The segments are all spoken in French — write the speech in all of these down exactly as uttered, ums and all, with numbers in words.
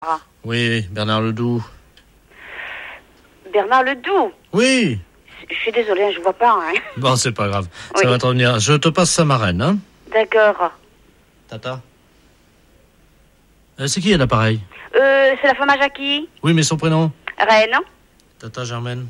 Ah. Oui, Bernard Ledoux. Bernard Ledoux. Oui. Je suis désolée, je vois pas. Hein. Bon, c'est pas grave. Oui. Ça va te revenir. Je te passe sa marraine, hein. D'accord. Tata. Euh, c'est qui à l'appareil? Euh, c'est la femme à Jackie. Oui, mais son prénom? Reine. Tata Germaine.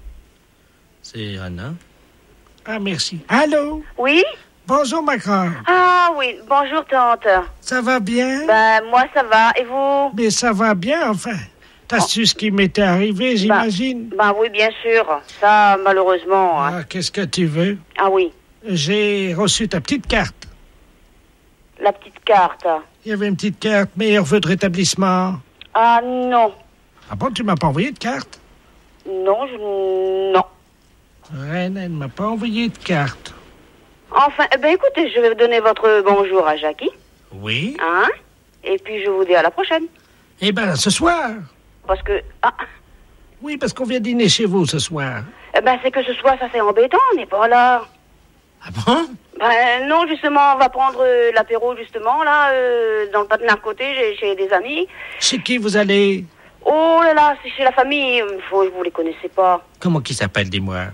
C'est Reine, hein. Ah, merci. Allô? Oui? Bonjour, ma grande. Ah oui, bonjour tante. Ça va bien? Ben, moi ça va, et vous? Mais ça va bien, enfin. T'as Oh. su ce qui m'était arrivé, j'imagine? Ben oui, bien sûr. Ça, malheureusement. Hein. Ah, qu'est-ce que tu veux? Ah oui, J'ai reçu ta petite carte. la petite carte. Il y avait une petite carte, meilleur vœu de rétablissement. Ah non. Ah bon, tu m'as pas envoyé de carte? Non, je... Non. Reine, elle m'a pas envoyé de carte. Enfin, eh ben écoutez, je vais vous donner votre bonjour à Jackie. Oui? Hein? Et puis je vous dis à la prochaine. Eh ben, ce soir. Parce que... Ah, Oui, parce qu'on vient dîner chez vous ce soir. eh ben c'est que ce soir, ça c'est embêtant, on n'est pas là. Ah bon? Ben non, justement, on va prendre euh, l'apéro, justement, là, euh, dans le patin côté, chez, chez des amis. Chez qui vous allez? Oh là là, c'est chez la famille, faut, vous les connaissez pas. Comment qui s'appelle, dis-moi?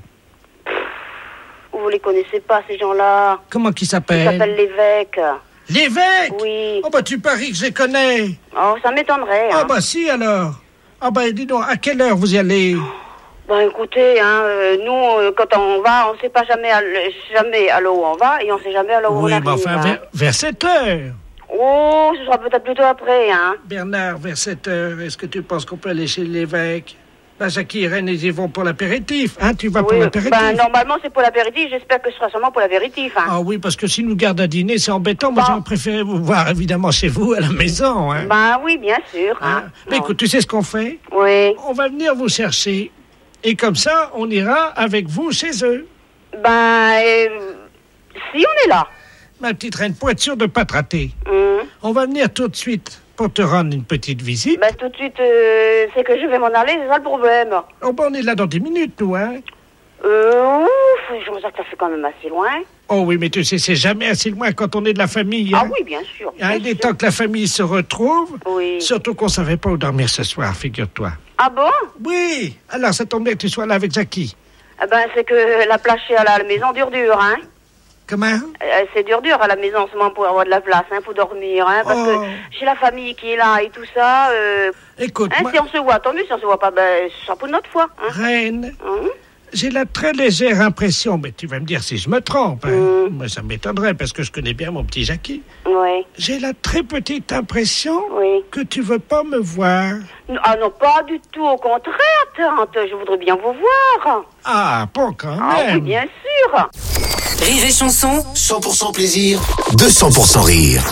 Vous les connaissez pas, ces gens-là. Comment qui Ils s'appelle? s'appellent l'évêque. L'évêque? Oui. Oh, bah, tu paries que je les connais. Oh, ça m'étonnerait, Ah, hein. bah, si, alors. Ah, bah, dis donc, à quelle heure vous y allez? Ben écoutez, hein, euh, nous, euh, quand on va, on sait pas jamais à, l- jamais à l'eau où on va, et on sait jamais à l'eau où on Oui, arrive. mais enfin, hein. vers, vers sept heures. Oh, ce sera peut-être plutôt après, hein. Bernard, vers sept heures, est-ce que tu penses qu'on peut aller chez l'évêque? Bah, Jackie et Reine, ils y vont pour l'apéritif. Hein, tu vas pour Oui, l'apéritif? ben normalement c'est pour l'apéritif, j'espère que ce sera seulement pour l'apéritif, hein. Ah oui, parce que s'ils nous gardent à dîner, c'est embêtant. Moi, Bon. j'aurais préféré vous voir, évidemment, chez vous, à la maison. Hein. Ben oui, bien sûr, hein. Hein. Mais écoute, tu sais ce qu'on fait? Oui. On va venir vous chercher. Et comme ça, on ira avec vous chez eux. Ben, euh, si on est là. Ma petite Reine, pour être sûr de ne pas te rater, Hum. on va venir tout de suite pour te rendre une petite visite. Ben tout de suite, euh, c'est que je vais m'en aller, c'est ça le problème. Oh, ben, on est là dans dix minutes, nous, hein? Euh, ouf, je me sens que ça fait quand même assez loin. Oh oui, mais tu sais, c'est jamais assez loin quand on est de la famille. Ah Hein? oui, bien sûr. Hein, bien il est sûr. temps que la famille se retrouve. Oui. Surtout qu'on savait pas où dormir ce soir, figure-toi. Ah bon? Oui, alors ça tombe bien que tu sois là avec Jackie. Eh ben, c'est que la place chez à la maison dure dur, hein. Comment? Euh, c'est dur dur à la maison en ce moment pour avoir de la place, hein, pour dormir, hein, parce Oh. que j'ai la famille qui est là et tout ça. Euh, Écoute, hein, moi, si on se voit, tant mieux. Si on se voit pas, ben, ce sera pour notre fois. Hein. Reine, Hein? j'ai la très légère impression, mais tu vas me dire si je me trompe. Hein? Mm. Moi, ça m'étonnerait parce que je connais bien mon petit Jackie. Oui, J'ai la très petite impression oui. que tu veux pas me voir. Non, ah non, pas du tout. Au contraire, tante. Je voudrais bien vous voir. Ah, pas quand Ah oui, même. bien sûr. Rire et chanson, cent pour cent plaisir, deux cents pour cent rire.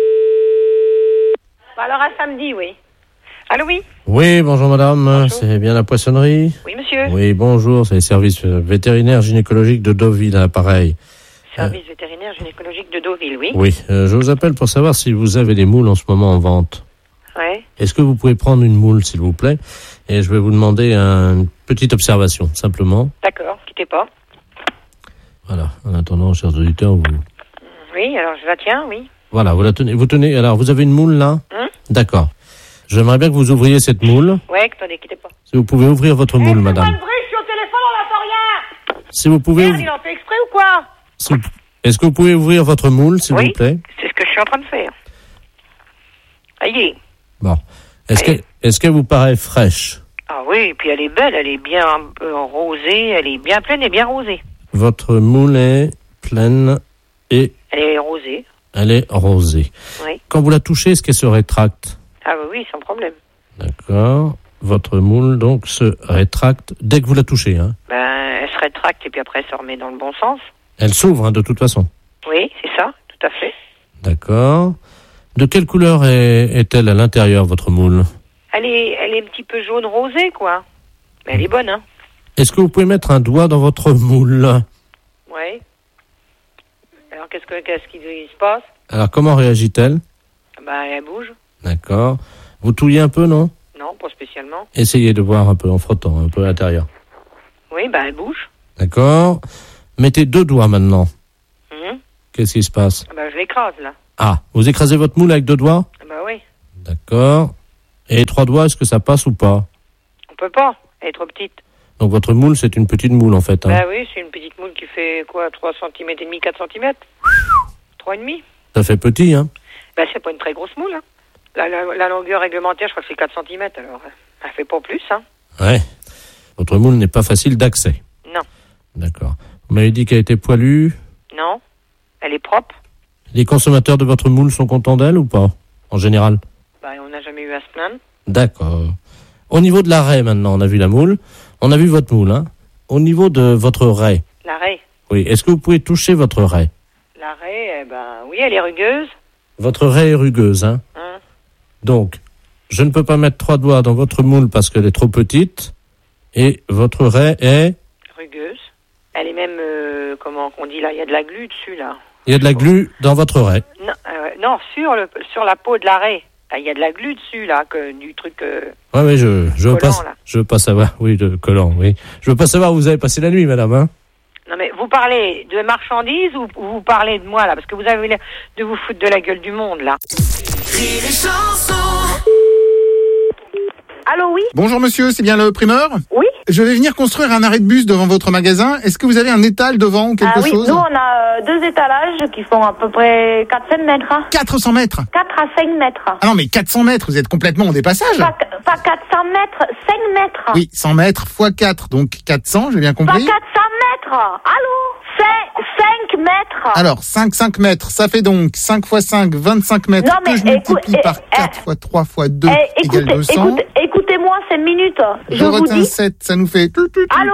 Alors à samedi, oui. Allô, oui? Oui, bonjour madame. C'est bien la poissonnerie? Oui, monsieur. Oui, bonjour. C'est les services euh, vétérinaires gynécologiques de Deauville à l'appareil. Service vétérinaire gynécologique de Deauville, oui. Oui, euh, je vous appelle pour savoir si vous avez des moules en ce moment en vente. Ouais. Est-ce que vous pouvez prendre une moule, s'il vous plaît? Et je vais vous demander une petite observation, simplement. D'accord, quittez pas. Voilà. En attendant, chers auditeurs, vous... Oui, alors je la tiens, oui. Voilà, vous la tenez. Vous tenez. Alors, vous avez une moule là? Hum D'accord. J'aimerais bien que vous ouvriez cette moule. Ouais, attendez, quittez pas. Si vous pouvez ouvrir votre moule, madame. je suis au téléphone, on n'entend rien. Si vous pouvez. Merde, il en fait exprès ou quoi? si vous- Est-ce que vous pouvez ouvrir votre moule, s'il Oui. vous plaît? C'est ce que je suis en train de faire. Aïe. Bon. Est-ce Allez. que, est-ce qu'elle vous paraît fraîche? Ah oui, et puis elle est belle, elle est bien euh, rosée, elle est bien pleine et bien rosée. Votre moule est pleine et Elle est rosée, elle est rosée. oui. Quand vous la touchez, est-ce qu'elle se rétracte? Ah oui, oui, sans problème. D'accord. Votre moule, donc, se rétracte dès que vous la touchez, hein? Ben, elle se rétracte et puis après elle se remet dans le bon sens. Elle s'ouvre, hein, de toute façon. Oui, c'est ça, tout à fait. D'accord. De quelle couleur est, est-elle à l'intérieur, votre moule? Elle est, elle est un petit peu jaune rosée, quoi. Mais elle est bonne, hein. Est-ce que vous pouvez mettre un doigt dans votre moule? Oui. Alors, qu'est-ce que, qu'est-ce qui se passe? Alors, comment réagit-elle? Ben, elle bouge. D'accord. Vous touillez un peu, non? Non, pas spécialement. Essayez de voir un peu en frottant, un peu à l'intérieur. Oui, ben, elle bouge. D'accord. Mettez deux doigts maintenant. Mhm. Qu'est-ce qui se passe? Ben, je l'écrase, là. Ah, vous écrasez votre moule avec deux doigts? Ben oui. D'accord. Et trois doigts, est-ce que ça passe ou pas? On peut pas, elle est trop petite. Donc votre moule, c'est une petite moule en fait. Hein. Bah oui, c'est une petite moule qui fait quoi, trois centimètres et demi, quatre centimètres trois et demi. Ça fait petit, hein? Bah c'est pas une très grosse moule, hein. La, la, la longueur réglementaire, je crois que c'est quatre centimètres, alors elle fait pas plus, hein. Ouais. Votre moule n'est pas facile d'accès. Non. D'accord. Vous m'avez dit qu'elle était poilue? Non. Elle est propre. Les consommateurs de votre moule sont contents d'elle ou pas, en général? Bah on n'a jamais eu à se plaindre. D'accord. Au niveau de la raie, maintenant, on a vu la moule. On a vu votre moule, hein. Au niveau de votre raie. La raie. Oui. Est-ce que vous pouvez toucher votre raie? La raie, eh ben, oui, elle est rugueuse. Votre raie est rugueuse, hein. Hein. Donc, je ne peux pas mettre trois doigts dans votre moule parce qu'elle est trop petite. Et votre raie est... Rugueuse. Elle est même, euh, comment on dit là, il y a de la glu dessus, là. Il y a de la glu dans votre raie. Non, euh, non sur, le, sur la peau de la raie. Il y a de la glu dessus, là, que, du truc... Euh, oui, oui, je, je veux collant, pas, là. je veux pas savoir. Oui, de collant, oui. Je veux pas savoir où vous avez passé la nuit, madame, hein. Non, mais vous parlez de marchandises ou vous parlez de moi, là? Parce que vous avez l'air de vous foutre de la gueule du monde, là. Rire et chanson. Allô, oui? Bonjour monsieur, c'est bien le primeur? Oui? Je vais venir construire un arrêt de bus devant votre magasin. Est-ce que vous avez un étal devant ou quelque Ah oui, chose? nous on a euh, deux étalages qui font à peu près quatre à cinq mètres. Hein. quatre cents mètres? quatre à cinq mètres. Ah non mais quatre cents mètres, vous êtes complètement en dépassage. Pas, pas quatre cents mètres, cinq mètres. Oui, cent mètres fois quatre, donc quatre cents, j'ai bien Pas compris. quatre cents mètres. Allô? cinq mètres. Alors, cinq, cinq mètres, ça fait donc cinq fois cinq, vingt-cinq mètres, Non, mais que je écoute, multiplie eh, par eh, quatre fois trois fois deux Eh, égale écoutez, deux cents. écoutez, écoutez-moi cinq minutes. Je, Je vous retiens dis. sept, ça nous fait... Allô?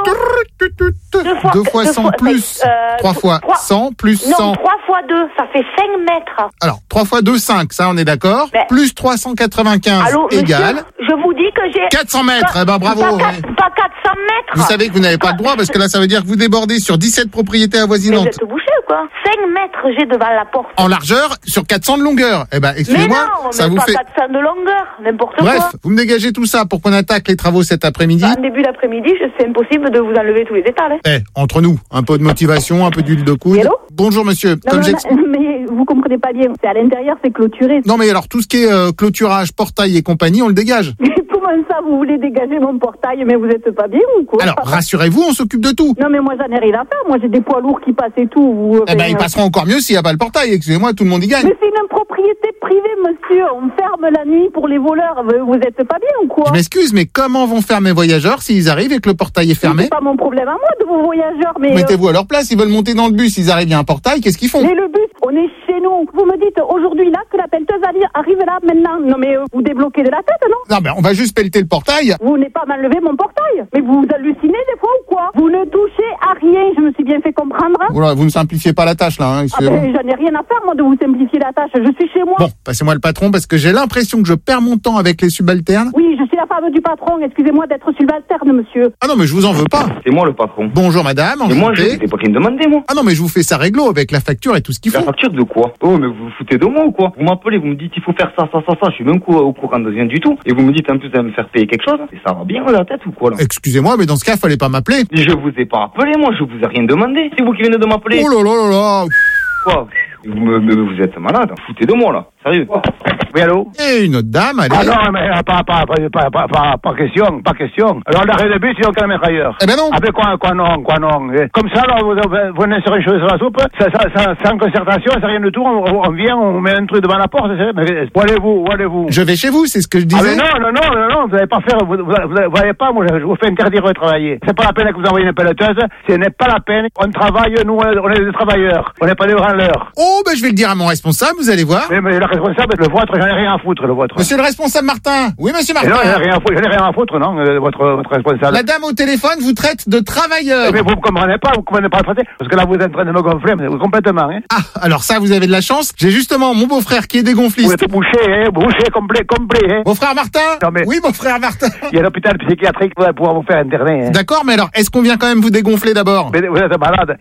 Deux fois- deux fois deux cent fois- plus mais, euh, trois fois trois- cent plus Non, cent. trois fois deux, ça fait cinq mètres. Alors, trois fois deux, cinq, ça on est d'accord. Mais- Plus trois cent quatre-vingt-quinze Allô, égale... monsieur, je vous dis que j'ai... quatre cents mètres, Pas- eh ben bravo. Pas, ouais. quatre- pas quatre cents mètres. Vous savez que vous n'avez pas le droit parce que là ça veut dire que vous débordez sur dix-sept propriétés Mais vous avoisinantes. êtes bouché ou quoi? cinq mètres j'ai devant la porte. En largeur sur quatre cents de longueur. Eh ben Mais excusez-moi, non, ça mais vous pas fait... quatre cents de longueur, n'importe Bref, quoi. vous me dégagez tout ça pour qu'on attaque les travaux cet après-midi. En début d'après-midi, je- c'est impossible de vous enlever tous les étals. Hein. Eh, entre nous, un peu de motivation, un peu d'huile de coude. Hello Bonjour monsieur. Non, Comme non, j'ex- non, mais vous comprenez pas bien. C'est à l'intérieur, c'est clôturé. non mais alors tout ce qui est euh, clôturage, portail et compagnie, on le dégage. Mais comment ça, vous voulez dégager mon portail? Mais vous êtes pas bien ou quoi? Alors rassurez-vous, on s'occupe de tout. Non, mais moi, j'en ai rien à faire. Moi, j'ai des poids lourds qui passent et tout. Vous, Eh ben enfin, ils passeront encore mieux s'il n'y a pas le portail. Excusez-moi, tout le monde y gagne. Mais c'est une propriété privée, monsieur. On ferme la nuit pour les voleurs. Vous êtes pas bien ou quoi? Je m'excuse, mais comment vont faire mes voyageurs s'ils arrivent et que le portail est fermé? C'est pas mon problème à moi de vos voyageurs, mais... euh, Mettez-vous à leur place, ils veulent monter dans le bus, ils arrivent, il y a un portail, qu'est-ce qu'ils font? Mais le bus, on est chez nous. Vous me dites aujourd'hui là que la pelleteuse arri- arrive là maintenant. Non mais euh, vous débloquez de la tête, non? Non, mais on va juste pelleter le portail. Vous n'êtes pas m'enlever mon portail. Mais vous hallucinez des fois ou quoi? Vous ne touchez à rien. Je me suis bien fait comprendre. Hein? Voilà, vous me simplifiez pas la tâche là, hein, Ah excusez-moi. ben, j'en ai rien à faire moi de vous simplifier la tâche. Je suis chez moi. Bon, passez-moi le patron parce que j'ai l'impression que je perds mon temps avec les subalternes. Oui, je suis la femme du patron. Excusez-moi d'être subalterne, monsieur. Ah non, mais je vous en veux pas. C'est moi le patron. Bonjour madame, Mais moi, je enchanté. c'est pas qui me demandait, moi. Ah non, mais je vous fais ça réglo avec la facture et tout ce qu'il La faut. facture de quoi? Oh, mais vous vous foutez de moi ou quoi? Vous m'appelez, vous me dites il faut faire ça, ça, ça, ça. Je suis même au au courant de rien du tout. Et vous me dites en plus de me faire payer quelque chose. Et ça va bien à la tête ou quoi là? Excusez-moi, mais dans ce cas, fallait pas m'appeler. Je vous ai pas appelé, moi. Je vous ai rien demandé. C'est vous qui venez de m'appeler. Oh là là là là. Quoi? Vous, me, me- vous êtes malade. Vous foutez de moi là. Sérieux? Oui, allô? Et une autre dame, allez. Ah non, mais euh, pas, pas, pas, pas, pas, pas, pas question, pas question. Alors l'arrêt de bus, ils ont qu'à le mettre ailleurs. Eh ben non. Ah ben quoi, quoi non, quoi non. Eh, Comme ça, là, vous, vous venez sur une chose sur la soupe, ça, ça, ça, sans concertation, sans rien du tout, on, on vient, on met un truc devant la porte, c'est, mais où allez-vous, où allez-vous? Je vais chez vous, c'est ce que je Ah disais. mais non, non, non, non, non, vous n'allez pas faire, vous, vous, vous, vous allez pas, moi je je vous fais interdire de travailler. C'est pas la peine que vous envoyez une pelleteuse, ce n'est pas la peine. On travaille, nous, on est, on est des travailleurs, on n'est pas des branleurs. Oh, ben je vais le dire à mon responsable, vous allez voir. Mais, mais le responsable, le vôtre, j'en ai rien à foutre, le vôtre. Monsieur le responsable Martin. Oui, monsieur Et non, j'en ai Martin. rien à foutre, j'en ai rien à foutre, non, euh, votre, votre responsable. La dame au téléphone vous traite de travailleur. Mais vous ne comprenez pas, vous ne comprenez pas le français, parce que là vous êtes en train de me gonfler, mais complètement, hein. Ah, alors ça, vous avez de la chance. J'ai justement mon beau-frère qui est Vous dégonfliste. êtes bouché, hein, bouché, complet, complet, hein. Beau-frère Martin. Non, mais- Oui, beau-frère Martin. Il y a l'hôpital psychiatrique pour pouvoir vous faire interner, hein. D'accord, mais alors, est-ce qu'on vient quand même vous dégonfler d'abord? Mais vous êtes malade.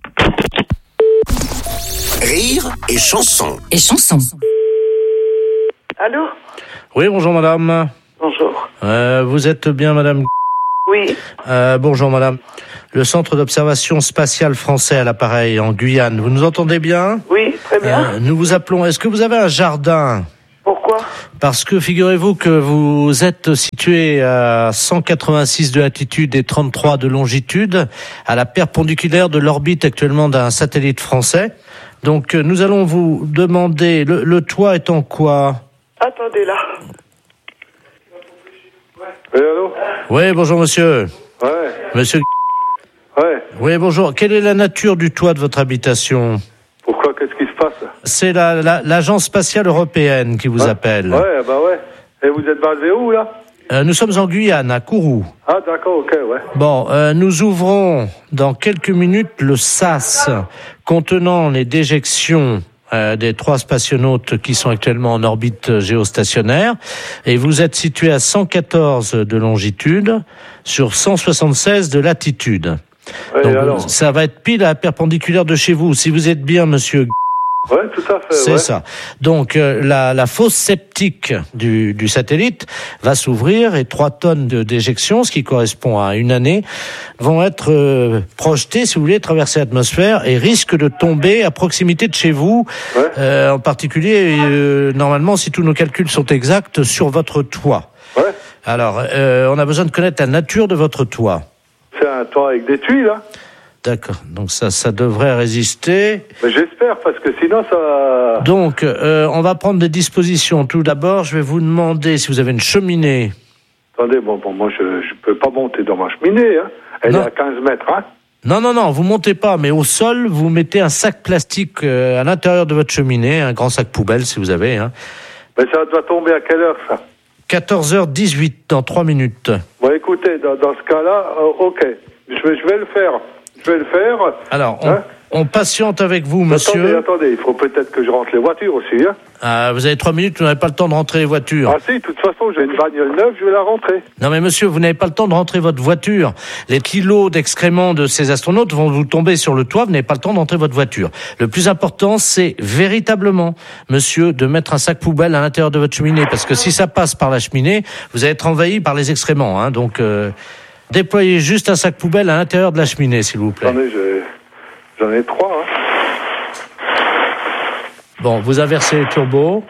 Rire et chanson. Et chanson. Allô? Oui, bonjour madame. Bonjour. Euh, vous êtes bien madame? Oui. Euh, bonjour madame. Le centre d'observation spatiale français à l'appareil en Guyane. Vous nous entendez bien? Oui, très bien. Euh, nous vous appelons. Est-ce que vous avez un jardin? Pourquoi? Parce que figurez-vous que vous êtes situé à cent quatre-vingt-six de latitude et trente-trois de longitude, à la perpendiculaire de l'orbite actuellement d'un satellite français. Donc nous allons vous demander, le, le toit est en quoi? Attendez là. Oui, allô? Oui, bonjour monsieur. Ouais. Monsieur. Ouais. Oui, bonjour. Quelle est la nature du toit de votre habitation? Pourquoi? Qu'est-ce qui se passe? C'est la, la, l'Agence spatiale européenne qui vous hein? appelle. Ouais, bah ouais. Et vous êtes basé où, là? Euh, nous sommes en Guyane, à Kourou. Ah, d'accord, ok, ouais. Bon, euh, nous ouvrons dans quelques minutes le sas contenant les déjections euh, des trois spationautes qui sont actuellement en orbite géostationnaire. Et vous êtes situé à cent quatorze de longitude sur cent soixante-seize de latitude. Ouais, donc, alors ça va être pile à la perpendiculaire de chez vous. Si vous êtes bien, monsieur. Ouais, tout à fait. C'est ouais. ça. Donc euh, la, la fosse septique du, du satellite va s'ouvrir et trois tonnes de déjection, ce qui correspond à une année, vont être euh, projetées, si vous voulez, traverser l'atmosphère et risquent de tomber à proximité de chez vous. Ouais. Euh, en particulier, euh, normalement, si tous nos calculs sont exacts, sur votre toit. Ouais. Alors, euh, on a besoin de connaître la nature de votre toit. C'est un toit avec des tuiles, là. D'accord. Donc ça, ça devrait résister. Mais j'espère, parce que sinon, ça... Donc, euh, on va prendre des dispositions. Tout d'abord, je vais vous demander si vous avez une cheminée. Attendez, bon, bon moi, je je peux pas monter dans ma cheminée, hein. Elle Non. est à quinze mètres, hein. Non, non, non, vous montez pas, mais au sol, vous mettez un sac plastique euh, à l'intérieur de votre cheminée, un grand sac poubelle si vous avez. Hein. Mais ça doit tomber à quelle heure, ça? quatorze heures dix-huit, dans trois minutes. Bon, écoutez, dans, dans ce cas-là, euh, ok. Je vais, je vais le faire. Je vais le faire. Alors, on, hein? on patiente avec vous, monsieur. Attendez, attendez, il faut peut-être que je rentre les voitures aussi, hein. Ah, vous avez trois minutes, vous n'avez pas le temps de rentrer les voitures. Ah si, de toute façon, j'ai une bagnole neuve, je vais la rentrer. Non mais monsieur, vous n'avez pas le temps de rentrer votre voiture. Les kilos d'excréments de ces astronautes vont vous tomber sur le toit, vous n'avez pas le temps de rentrer votre voiture. Le plus important, c'est véritablement, monsieur, de mettre un sac poubelle à l'intérieur de votre cheminée, parce que si ça passe par la cheminée, vous allez être envahi par les excréments, hein, donc... Euh, déployez juste un sac poubelle à l'intérieur de la cheminée, s'il vous plaît. Attendez, j'ai... j'en ai trois, hein. Bon, vous inversez les turbos.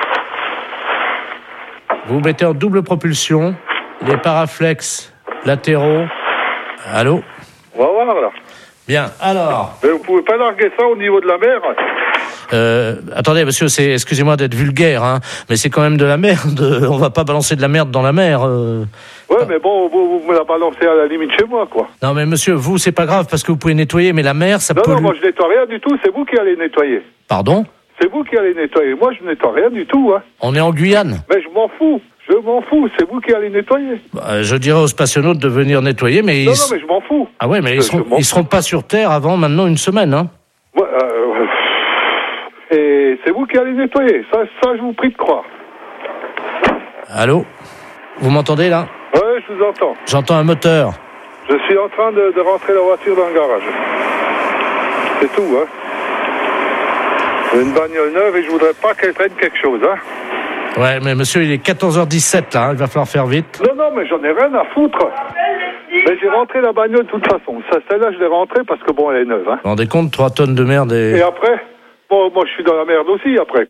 Vous mettez en double propulsion les paraflex latéraux. Allô? On va voir, là. Bien, alors... Mais vous pouvez pas larguer ça au niveau de la mer? Euh, attendez, monsieur, c'est, excusez-moi d'être vulgaire, hein, mais c'est quand même de la merde. On va pas balancer de la merde dans la mer. Euh... Ouais, mais bon, vous, vous me la balancez à la limite chez moi, quoi. Non, mais monsieur, vous, c'est pas grave parce que vous pouvez nettoyer, mais la mer, ça Non, pollue. non, moi je nettoie rien du tout, c'est vous qui allez nettoyer. Pardon? C'est vous qui allez nettoyer. Moi, je nettoie rien du tout, hein. On est en Guyane. Mais je m'en fous. Je m'en fous. C'est vous qui allez nettoyer. Bah, je dirais aux spationautes de venir nettoyer, mais... Non, ils... non, mais je m'en fous. Ah ouais, mais je, ils seront, ils seront pas sur Terre avant maintenant une semaine, hein. Ouais, euh... Et c'est vous qui allez nettoyer. Ça, ça, je vous prie de croire. Allô? Vous m'entendez, là? Ouais, je vous entends. J'entends un moteur. Je suis en train de, de rentrer la voiture dans le garage. C'est tout, hein. J'ai une bagnole neuve et je voudrais pas qu'elle traîne quelque chose, hein. Ouais, mais monsieur, il est quatorze heures dix-sept, là, hein, il va falloir faire vite. Non, non, mais j'en ai rien à foutre. Mais j'ai rentré la bagnole de toute façon. Ça, celle-là, je l'ai rentrée parce que bon, elle est neuve, hein. Vous vous rendez compte, trois tonnes de merde et... Et après, bon, moi, je suis dans la merde aussi, après.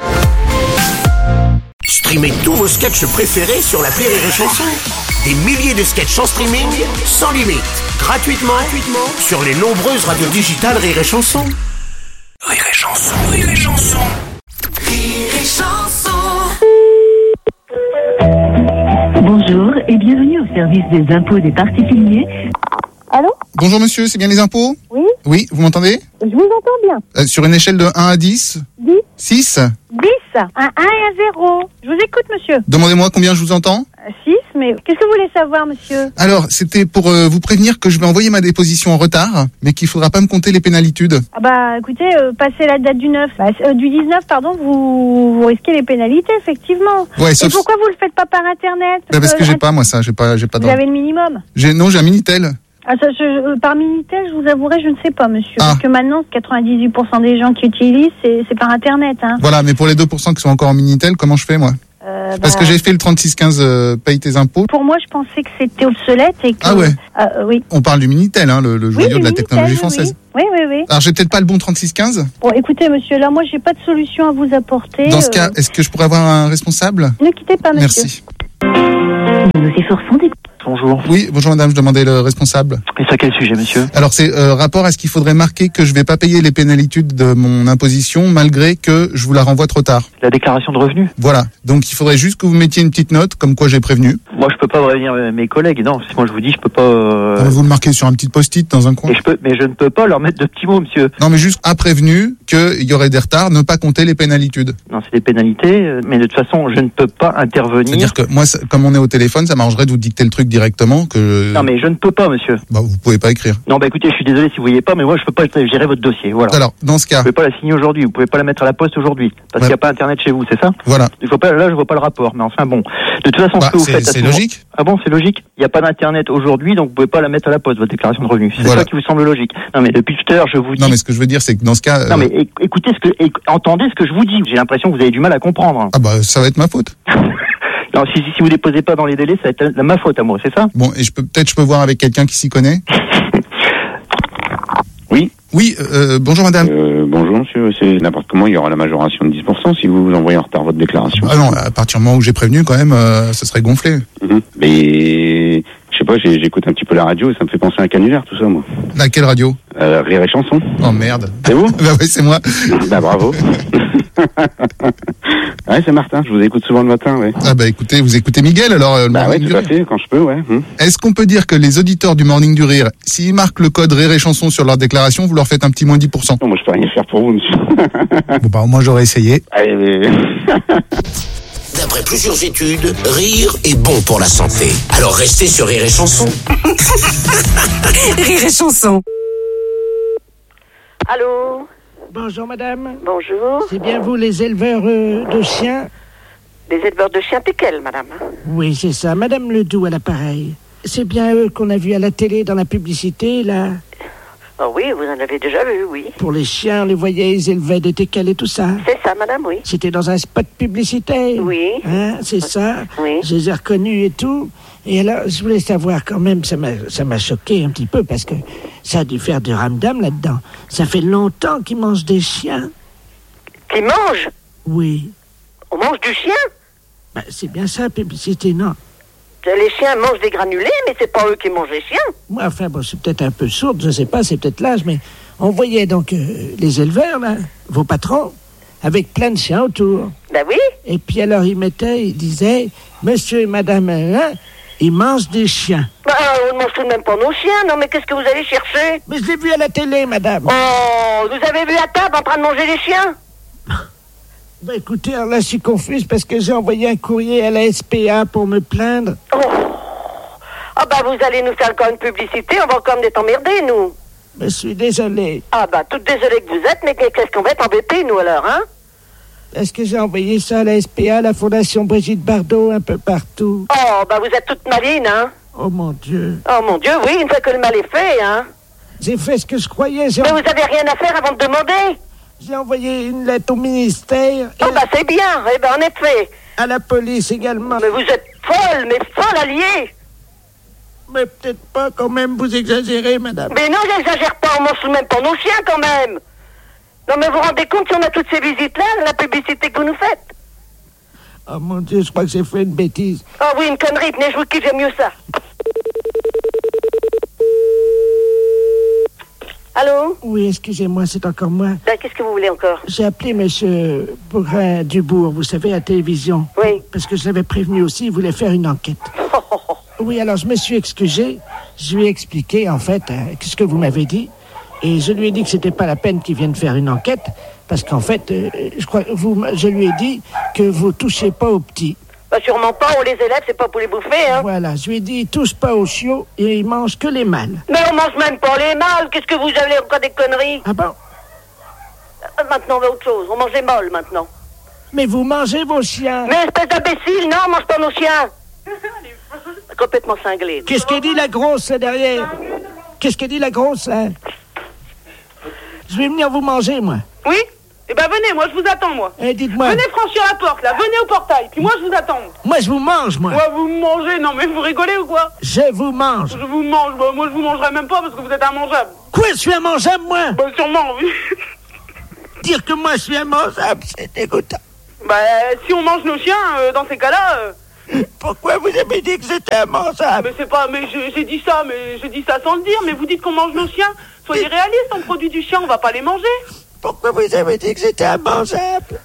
Streamez tous vos sketchs préférés sur l'appli Rire et Chanson. Des milliers de sketchs en streaming, sans limite, gratuitement, gratuitement sur les nombreuses radios digitales Rire et Chanson. Rire et Chanson, Rire et Chanson. Rire et Chanson. Bonjour et bienvenue au service des impôts des particuliers. Allô? Bonjour monsieur, c'est bien les impôts? Oui? Oui, vous m'entendez? Je vous entends bien. Euh, sur une échelle de un à dix? dix. six? dix. Un un et un zéro. Je vous écoute, monsieur. Demandez-moi combien je vous entends. six, mais qu'est-ce que vous voulez savoir, monsieur? Alors, c'était pour euh, vous prévenir que je vais envoyer ma déposition en retard, mais qu'il faudra pas me compter les pénalitudes. Ah bah, écoutez, euh, passez la date du neuf, bah, euh, du dix-neuf, pardon, vous, vous risquez les pénalités, effectivement. Ouais, sauf... Et pourquoi vous le faites pas par Internet? Bah parce que j'ai euh, pas, moi, ça, j'ai pas, j'ai pas Vous de... avez le minimum? J'ai, non, j'ai un Minitel. Ah, ça, je, euh, par Minitel, je vous avouerai, je ne sais pas, monsieur. Ah. Parce que maintenant, quatre-vingt-dix-huit pour cent des gens qui utilisent, c'est, c'est par Internet, hein. Voilà, mais pour les deux pour cent qui sont encore en Minitel, comment je fais, moi? Euh, Parce bah, que j'ai fait le trente-six quinze euh, paye tes impôts. Pour moi, je pensais que c'était obsolète et que... Ah ouais. Euh, oui. On parle du Minitel, hein, le, le joyau oui, de la Minitel, technologie oui, française. Oui, oui, oui. Alors j'ai peut-être pas le bon trente-six quinze. Bon, écoutez, monsieur, là, moi, j'ai pas de solution à vous apporter. Dans ce euh, cas, est-ce que je pourrais avoir un responsable? Ne quittez pas, monsieur. Merci. Nous nous efforçons d'écouter. Bonjour. Oui, bonjour madame, je demandais le responsable. Et c'est à quel sujet, monsieur? Alors c'est euh, rapport à ce qu'il faudrait marquer que je vais pas payer les pénalitudes de mon imposition malgré que je vous la renvoie trop tard. La déclaration de revenus? Voilà, donc il faudrait juste que vous mettiez une petite note comme quoi j'ai prévenu. Moi, je peux pas prévenir mes collègues, non. Moi, je vous dis, je peux pas... Euh... Vous le marquez sur un petit post-it dans un coin. Et je peux, mais je ne peux pas leur mettre de petits mots, monsieur. Non mais juste a prévenu qu'il y aurait des retards, ne pas compter les pénalitudes. Non, c'est des pénalités, euh, mais de toute façon, je ne peux pas intervenir. C'est-à-dire que moi, ça- comme on est au téléphone, ça m'arrangerait de vous dicter le truc directement que... Non, mais je ne peux pas, monsieur. Bah, vous pouvez pas écrire. Non, bah écoutez, je suis désolé si vous voyez pas, mais moi, je peux pas gérer votre dossier, voilà. Alors, dans ce cas... Vous pouvez pas la signer aujourd'hui, vous pouvez pas la mettre à la poste aujourd'hui, parce Ouais. qu'il n'y a pas Internet chez vous, c'est ça? Voilà. Il faut pas, là, je vois pas le rapport, mais enfin bon. De toute façon, Bah, ce que vous c'est- faites... à c'est ce moment- logique. Ah bon, c'est logique? Il n'y a pas d'Internet aujourd'hui, donc vous pouvez pas la mettre à la poste, votre déclaration de revenus. C'est Voilà. ça qui vous semble logique. Non, mais depuis tout à l'heure, je vous dis... Non mais ce que je veux dire, c'est que dans ce cas... euh, Non, mais éc- écoutez ce que, éc- entendez ce que je vous dis. J'ai l'impression que vous avez du mal à comprendre. Ah bah, ça va être ma faute. Non, si, si, si vous déposez pas dans les délais, ça va être la- ma faute à moi, c'est ça? Bon, et je peux peut-être je peux voir avec quelqu'un qui s'y connaît. Oui. Oui, euh, bonjour madame. Euh, bonjour monsieur, c'est n'importe comment, il y aura la majoration de dix pour cent si vous vous envoyez en retard votre déclaration. Ah non, à partir du moment où j'ai prévenu, quand même, euh, ça serait gonflé. Mhm. Mais je sais pas, j'ai- j'écoute un petit peu la radio et ça me fait penser à un canulaire tout ça moi. Laquelle radio? Euh, Rire et chanson. Oh merde. C'est vous? Bah oui, c'est moi. Bah bravo. Ouais, c'est Martin, je vous écoute souvent le matin, ouais. Ah bah écoutez, vous écoutez Miguel alors euh, le Bah ouais, Morning tout du à Rire. fait, quand je peux, ouais. Hum. Est-ce qu'on peut dire que les auditeurs du Morning du Rire, s'ils marquent le code Rire et Chanson sur leur déclaration, vous leur faites un petit moins dix pour cent? Non, moi je peux rien faire pour vous monsieur. Bon bah au moins j'aurais essayé. Allez, mais... D'après plusieurs études, rire est bon pour la santé. Alors restez sur Rire et Chanson. Rire et chanson. Allô? Bonjour madame. Bonjour. C'est bien vous les éleveurs euh, de chiens? Des éleveurs de chiens Tequel, madame. Oui, c'est ça. Madame Ledoux à l'appareil. C'est bien eux qu'on a vu à la télé dans la publicité, là. Oh oui, vous en avez déjà vu, oui. Pour les chiens, on les voyait, ils élevaient des teckels et tout ça. C'est ça, madame, oui. C'était dans un spot publicitaire. Oui. Hein, c'est ça. Oui. Je les ai reconnus et tout. Et alors, je voulais savoir quand même, ça m'a, ça m'a choqué un petit peu parce que ça a dû faire du ramdam là-dedans. Ça fait longtemps qu'ils mangent des chiens. Qui mangent? Oui. On mange du chien? Ben, c'est bien ça, publicité, non? Les chiens mangent des granulés, mais c'est pas eux qui mangent les chiens. Moi, enfin, bon, c'est peut-être un peu sourde, je sais pas, c'est peut-être l'âge, mais on voyait donc euh, les éleveurs, là, vos patrons, avec plein de chiens autour. Ben oui. Et puis alors, ils mettaient, ils disaient, monsieur et madame, hein, ils mangent des chiens. Ben, on ne mange tout de même pas nos chiens, non, mais qu'est-ce que vous allez chercher? Mais je l'ai vu à la télé, madame. Oh, vous avez vu à table en train de manger les chiens? Ben écoutez, alors là, je suis confuse parce que j'ai envoyé un courrier à la S P A pour me plaindre. Oh. Ah ben, vous allez nous faire encore une publicité, on va encore être emmerdés, nous. Je suis désolé. Ah ben, toute désolée que vous êtes, mais qu'est-ce qu'on va être embêtés, nous, alors, hein? Est-ce que j'ai envoyé ça à la S P A, la Fondation Brigitte Bardot, un peu partout? Oh, ben, vous êtes toute maline, hein? Oh mon Dieu. Oh mon Dieu, oui, une fois que le mal est fait, hein? J'ai fait ce que je croyais. J'ai Mais vous avez rien à faire avant de demander? J'ai envoyé une lettre au ministère. Oh, bah, c'est bien, eh ben, en effet. À la police également. Mais vous êtes folle, mais folle alliée. Mais peut-être pas quand même, vous exagérez, madame. Mais non, j'exagère pas, on mange tout de même pas nos chiens, quand même. Non, mais vous vous rendez compte si on a toutes ces visites-là, la publicité que vous nous faites? Oh mon Dieu, je crois que j'ai fait une bêtise. Oh oui, une connerie, tenez, je vous kiffe, j'aime mieux ça. Allô? Oui, excusez-moi, c'est encore moi. Ben, qu'est-ce que vous voulez encore? J'ai appelé monsieur Bourrin Dubourg, vous savez, à la télévision. Oui. Parce que je l'avais prévenu aussi, il voulait faire une enquête. Oui, alors je me suis excusé. Je lui ai expliqué, en fait, euh, ce que vous m'avez dit. Et je lui ai dit que c'était pas la peine qu'il vienne faire une enquête. Parce qu'en fait, euh, je crois, vous, je lui ai dit que vous touchez pas aux petits. Bah, sûrement pas, on les élève, c'est pas pour les bouffer, hein. Voilà, je lui ai dit, il touche pas aux chiots et il mange que les mâles. Mais on mange même pas les mâles, qu'est-ce que vous avez encore des conneries? Ah bon? Euh, Maintenant, on va autre chose, on mange les molles, maintenant. Mais vous mangez vos chiens. Mais espèce d'imbécile, non, on mange pas nos chiens. Complètement cinglé. Qu'est-ce qu'elle dit la grosse là derrière? Qu'est-ce qu'elle dit la grosse là? Je vais venir vous manger, moi. Oui? Eh ben venez, moi je vous attends, moi. Eh, dites-moi. Venez franchir la porte, là, venez au portail, puis moi je vous attends. Moi, je vous mange, moi. Ouais, vous me mangez, non mais vous rigolez ou quoi? Je vous mange. Je vous mange, bah, moi je vous mangerai même pas parce que vous êtes immangeable. Quoi, je suis immangeable, moi? Bah sûrement, oui. Dire que moi, je suis immangeable, c'est dégoûtant. Bah si on mange nos chiens, euh, dans ces cas-là... Euh... Pourquoi vous avez dit que j'étais immangeable? Mais c'est pas... Mais je- j'ai dit ça, mais j'ai dit ça sans le dire, mais vous dites qu'on mange nos chiens. Soyez réalistes, on produit du chien, on va pas les manger. Pourquoi vous avez dit que j'étais immangeable?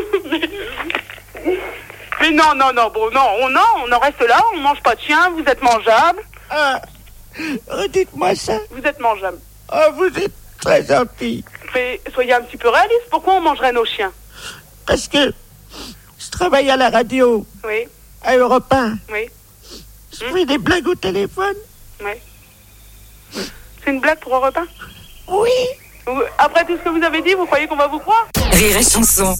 Mais non, non, non, bon, non, on, non, on en reste là, on mange pas de chien, vous êtes mangeable. Ah, redites-moi ça. Vous êtes mangeable. Ah, vous êtes très gentil. Mais soyez un petit peu réaliste, pourquoi on mangerait nos chiens? Parce que je travaille à la radio, Oui, à Europe un. oui, Je fais des blagues au téléphone. oui. C'est une blague pour un repas? Oui. Vous- Après tout ce que vous avez dit, vous croyez qu'on va vous croire? Rire et chanson.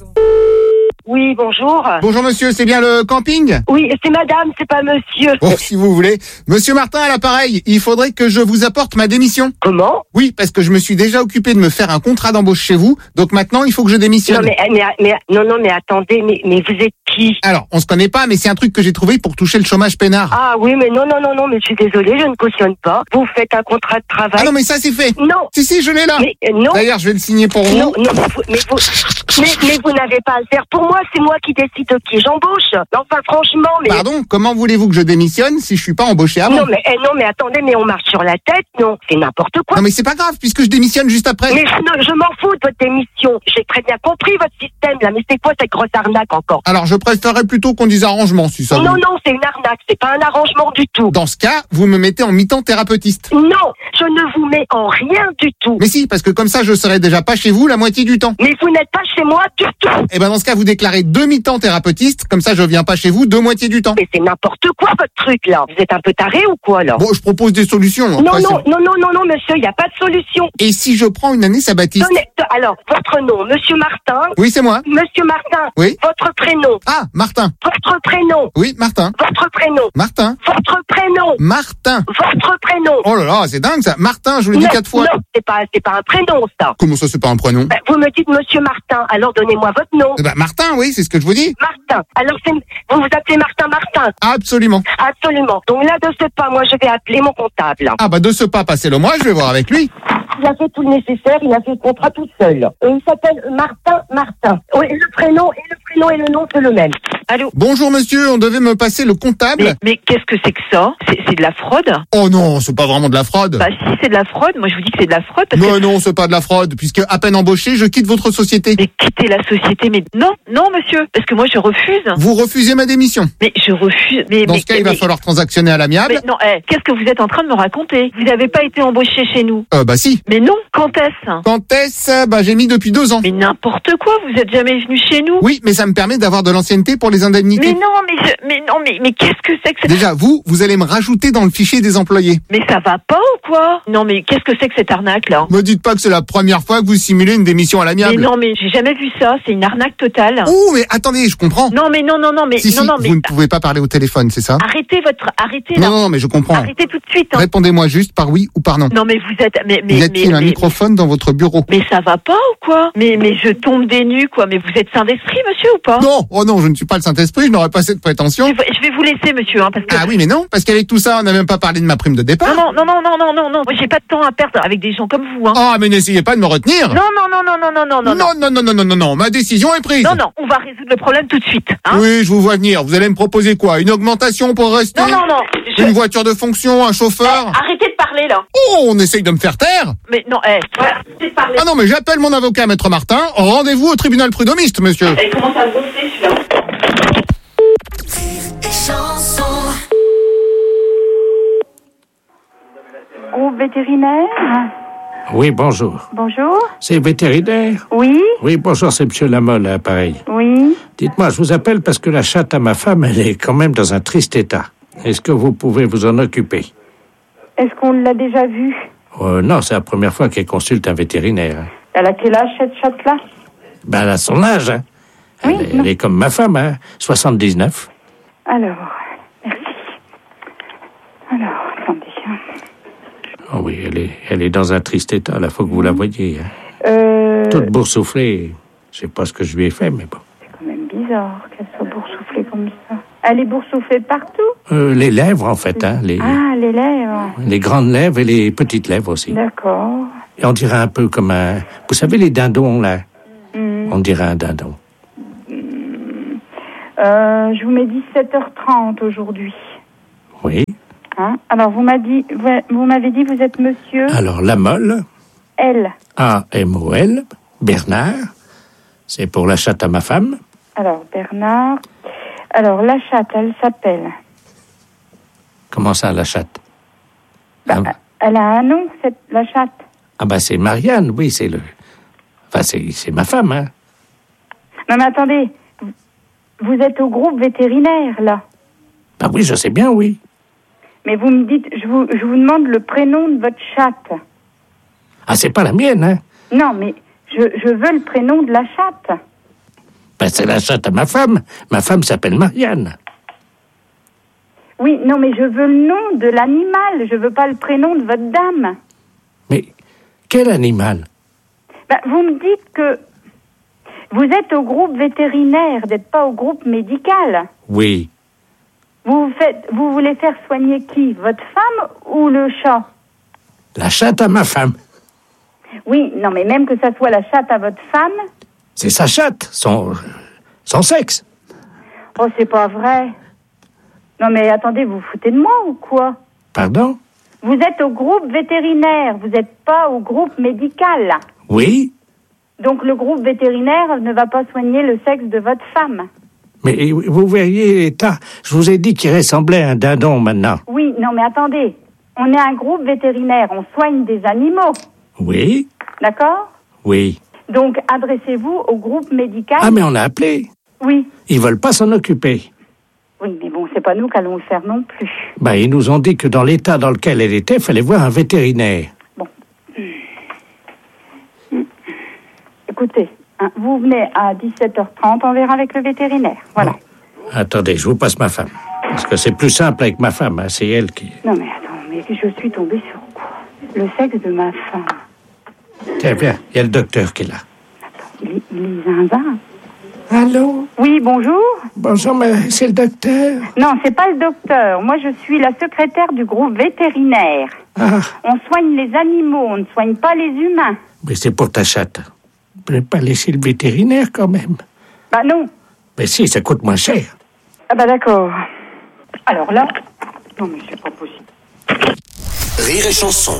Oui, bonjour. Bonjour monsieur, c'est bien le camping? Oui, c'est madame, c'est pas monsieur. Oh, si vous voulez. Monsieur Martin à l'appareil, il faudrait que je vous apporte ma démission. Comment? Oui, parce que je me suis déjà occupé de me faire un contrat d'embauche chez vous, donc maintenant il faut que je démissionne. Non mais, mais, mais non non mais attendez, mais, mais vous êtes qui? Alors, on se connaît pas, mais c'est un truc que j'ai trouvé pour toucher le chômage peinard. Ah oui, mais non non non non, mais je suis désolée, je ne cautionne pas. Vous faites un contrat de travail. Ah non, mais ça c'est fait. Non. Si, si, je l'ai là. Mais euh, non. D'ailleurs, je vais le signer pour vous. Non, non, mais vous, mais vous, mais, mais vous n'avez pas à le faire pour moi, c'est moi qui décide qui j'embauche. Enfin, franchement, mais... Pardon, comment voulez-vous que je démissionne si je suis pas embauché avant? Non, mais, eh, non, mais attendez, mais on marche sur la tête, non, c'est n'importe quoi. Non, mais c'est pas grave, puisque je démissionne juste après. Mais je, non, je m'en fous de votre démission. J'ai très bien compris votre système, là, mais c'est quoi cette grosse arnaque encore? Alors, je préférerais plutôt qu'on dise arrangement, si ça Non, vous... non, c'est une arnaque, c'est pas un arrangement du tout. Dans ce cas, vous me mettez en mi-temps thérapeutiste. Non, je ne vous mets en rien du tout. Mais si, parce que comme ça, je serai déjà pas chez vous la moitié du temps. Mais vous n'êtes pas chez moi du tout. Et ben dans ce cas, vous déclarez deux mi-temps thérapeutiste, comme ça, je viens pas chez vous deux moitiés du temps. Mais c'est n'importe quoi votre truc là. Vous êtes un peu taré ou quoi là? Bon, je propose des solutions. Non, Après, non, c'est- non, non, non, non, monsieur, il n'y a pas de solution. Et si je prends une année sabbatique? Donnez- alors, votre nom, monsieur Martin. Oui, c'est moi. Monsieur Martin. Oui. Votre prénom. Ah, Martin. Votre prénom. Oui, Martin. Votre prénom. Martin. Votre prénom. Martin. Votre prénom. Oh là là, c'est dingue ça. Martin, je vous l'ai dit Non, quatre fois. Non, c'est pas, c'est pas un prénom, ça. Comment ça, c'est pas un prénom? Ben, vous me dites monsieur Martin, alors donnez-moi votre nom. Eh ben, Martin, oui, c'est ce que je vous dis. Martin. Alors, c'est, vous vous appelez Martin Martin. Absolument. Absolument. Donc là, de ce pas, moi, je vais appeler mon comptable. Ah bah de ce pas, passez-le moi, je vais voir avec lui. Il a fait tout le nécessaire, il a fait le contrat tout seul. Et il s'appelle Martin Martin. Oui, le prénom et le prénom et le nom, c'est le même. Allô? Bonjour monsieur, on devait me passer le comptable. Mais, mais qu'est-ce que c'est que ça? C'est c'est de la fraude? Oh non, c'est pas vraiment de la fraude. Bah si, c'est de la fraude. Moi, je vous dis que c'est de la fraude. Parce Non, que... non, c'est pas de la fraude, puisque à peine embauché, je quitte votre société. Mais quittez la société, mais non, non, monsieur, parce que moi, je refuse. Vous refusez ma démission. Mais je refuse. Mais, Dans mais, ce cas, il va mais- falloir transactionner à l'amiable. Mais non, eh, qu'est-ce que vous êtes en train de me raconter? Vous n'avez pas été embauché chez nous. Euh, bah si. Mais non, quand est-ce? Quand est-ce? Bah j'ai mis depuis deux ans. Mais n'importe quoi, vous êtes jamais venu chez nous. Oui, mais ça me permet d'avoir de l'ancienneté pour les indemnités. Mais non, mais je, mais non, mais, mais qu'est-ce que c'est que ça? Déjà, vous, vous allez me rajouter dans le fichier des employés. Mais ça va pas ou quoi? Non, mais qu'est-ce que c'est que cette arnaque là? Me dites pas que c'est la première fois que vous simulez une démission à l'amiable. Mais non, mais j'ai jamais vu ça, c'est une arnaque totale. Oh, mais attendez, je comprends. Non, mais non, non, non, mais si, non, si, non, mais vous ne pouvez pas parler au téléphone, c'est ça? arrêtez votre, arrêtez Non, là. non, non, mais je comprends. Arrêtez tout de suite. Hein. Répondez-moi juste par oui ou par non. Non, mais vous êtes, mais, mais, y mais, a-t-il un mais- microphone dans votre bureau? mais ça va pas ou quoi? Mais, mais je tombe des nues quoi. Mais vous êtes saint d'esprit, monsieur ou pas? Non, oh non, je ne suis pas le Saint-Esprit, je n'aurais pas cette prétention. Je vais, je vais vous laisser, monsieur, hein, parce que. Ah oui, mais non, parce qu'avec tout ça, on n'a même pas parlé de ma prime de départ. Non, non, non, non, non, non, non, non. Moi, j'ai pas de temps à perdre avec des gens comme vous, hein. Ah, mais n'essayez pas de me retenir. Non, non, non, non, non, non, non, non. non, non, non, non, non, non, non, ma décision est prise. Non, non, on va résoudre le problème tout de suite, hein. Oui, je vous vois venir. Vous allez me proposer quoi? Une augmentation pour rester? Non, non, non. je- Une voiture de fonction, un chauffeur? Eh, arrêtez de parler, là. Oh, on essaye de me faire taire? Mais non, eh, ouais, arrêtez de parler. Ah non, mais j'appelle mon avocat, maître Martin. Rendez-vous au tribunal prud'homiste, monsieur. Eh, comment ça me gonfler, celui-là? Groupe vétérinaire. Oui, bonjour. Bonjour. C'est vétérinaire? Oui. Oui, bonjour, c'est Monsieur Lamolle, à l'appareil. Oui. Dites-moi, je vous appelle parce que la chatte à ma femme, elle est quand même dans un triste état. Est-ce que vous pouvez vous en occuper? Est-ce qu'on l'a déjà vue? Euh, non, c'est la première fois qu'elle consulte un vétérinaire. Elle a quel âge cette chatte-là? Ben, elle a son âge, hein. Oui, Elle, elle est comme ma femme, hein. soixante-dix-neuf. Alors, merci. Alors, attendez. hein. Oh oui, elle est, elle est dans un triste état, là, faut que vous la voyiez. Hein. Euh, Toute boursouflée. Je sais pas ce que je lui ai fait, mais bon. C'est quand même bizarre qu'elle soit boursouflée comme ça. Elle est boursouflée partout? Euh, les lèvres, en fait, hein. Les, Ah, les lèvres. les grandes lèvres et les petites lèvres aussi. D'accord. Et on dirait un peu comme un... Vous savez, les dindons, là? Hmm. On dirait un dindon. Euh, je vous mets dix-sept heures trente aujourd'hui. Oui. Hein? Alors, vous m'avez dit, vous, vous m'avez dit, vous êtes monsieur Alors, la molle, L. A M O L, Bernard, c'est pour la chatte à ma femme. Alors, Bernard. Alors, la chatte, elle s'appelle... Comment ça, la chatte? Bah, ah, elle a un nom, cette, la chatte. ah ben, c'est Marianne, oui, c'est le... Enfin, c'est, c'est ma femme, hein. Non, mais attendez. Vous êtes au groupe vétérinaire, là. Ben oui, je sais bien, oui. Mais vous me dites, je vous, je vous demande le prénom de votre chatte. Ah, c'est pas la mienne, hein. Non, mais je, je veux le prénom de la chatte. Ben, c'est la chatte à ma femme. Ma femme s'appelle Marianne. Oui, non, mais je veux le nom de l'animal. Je veux pas le prénom de votre dame. Mais quel animal? Ben, vous me dites que vous êtes au groupe vétérinaire, n'êtes pas au groupe médical. Oui. Vous faites, vous voulez faire soigner qui? Votre femme ou le chat? La chatte à ma femme. Oui, non, mais même que ça soit la chatte à votre femme. C'est sa chatte, son, son sexe. Oh, c'est pas vrai. Non, mais attendez, vous vous foutez de moi ou quoi? Pardon? Vous êtes au groupe vétérinaire, vous n'êtes pas au groupe médical. Oui. Donc le groupe vétérinaire ne va pas soigner le sexe de votre femme. Mais vous verriez l'état. Je vous ai dit qu'il ressemblait à un dindon maintenant. Oui, non, mais attendez. On est un groupe vétérinaire, on soigne des animaux. Oui. D'accord? Oui. Donc adressez-vous au groupe médical. Ah, mais on a appelé. Oui. Ils veulent pas s'en occuper. Oui, mais bon, c'est pas nous qui allons le faire non plus. Ben, ils nous ont dit que dans l'état dans lequel elle était, il fallait voir un vétérinaire. Bon. Écoutez, hein, vous venez à dix-sept heures trente, on verra avec le vétérinaire. Voilà. Attendez, je vous passe ma femme. Parce que c'est plus simple avec ma femme, hein, c'est elle qui... Non, mais attends, mais je suis tombée sur quoi? Le sexe de ma femme. Tiens, bien, il y a le docteur qui est là. Il est, il est zinzin. Allô? Oui, bonjour. Bonjour, mais c'est le docteur? Non, c'est pas le docteur. Moi, je suis la secrétaire du groupe vétérinaire. Ah. On soigne les animaux, on ne soigne pas les humains. Mais c'est pour ta chatte. Vous pouvez pas laisser le vétérinaire, quand même? Bah non. Mais si, ça coûte moins cher. Ah bah d'accord. Alors là... Non, mais c'est pas possible. Rire et chanson.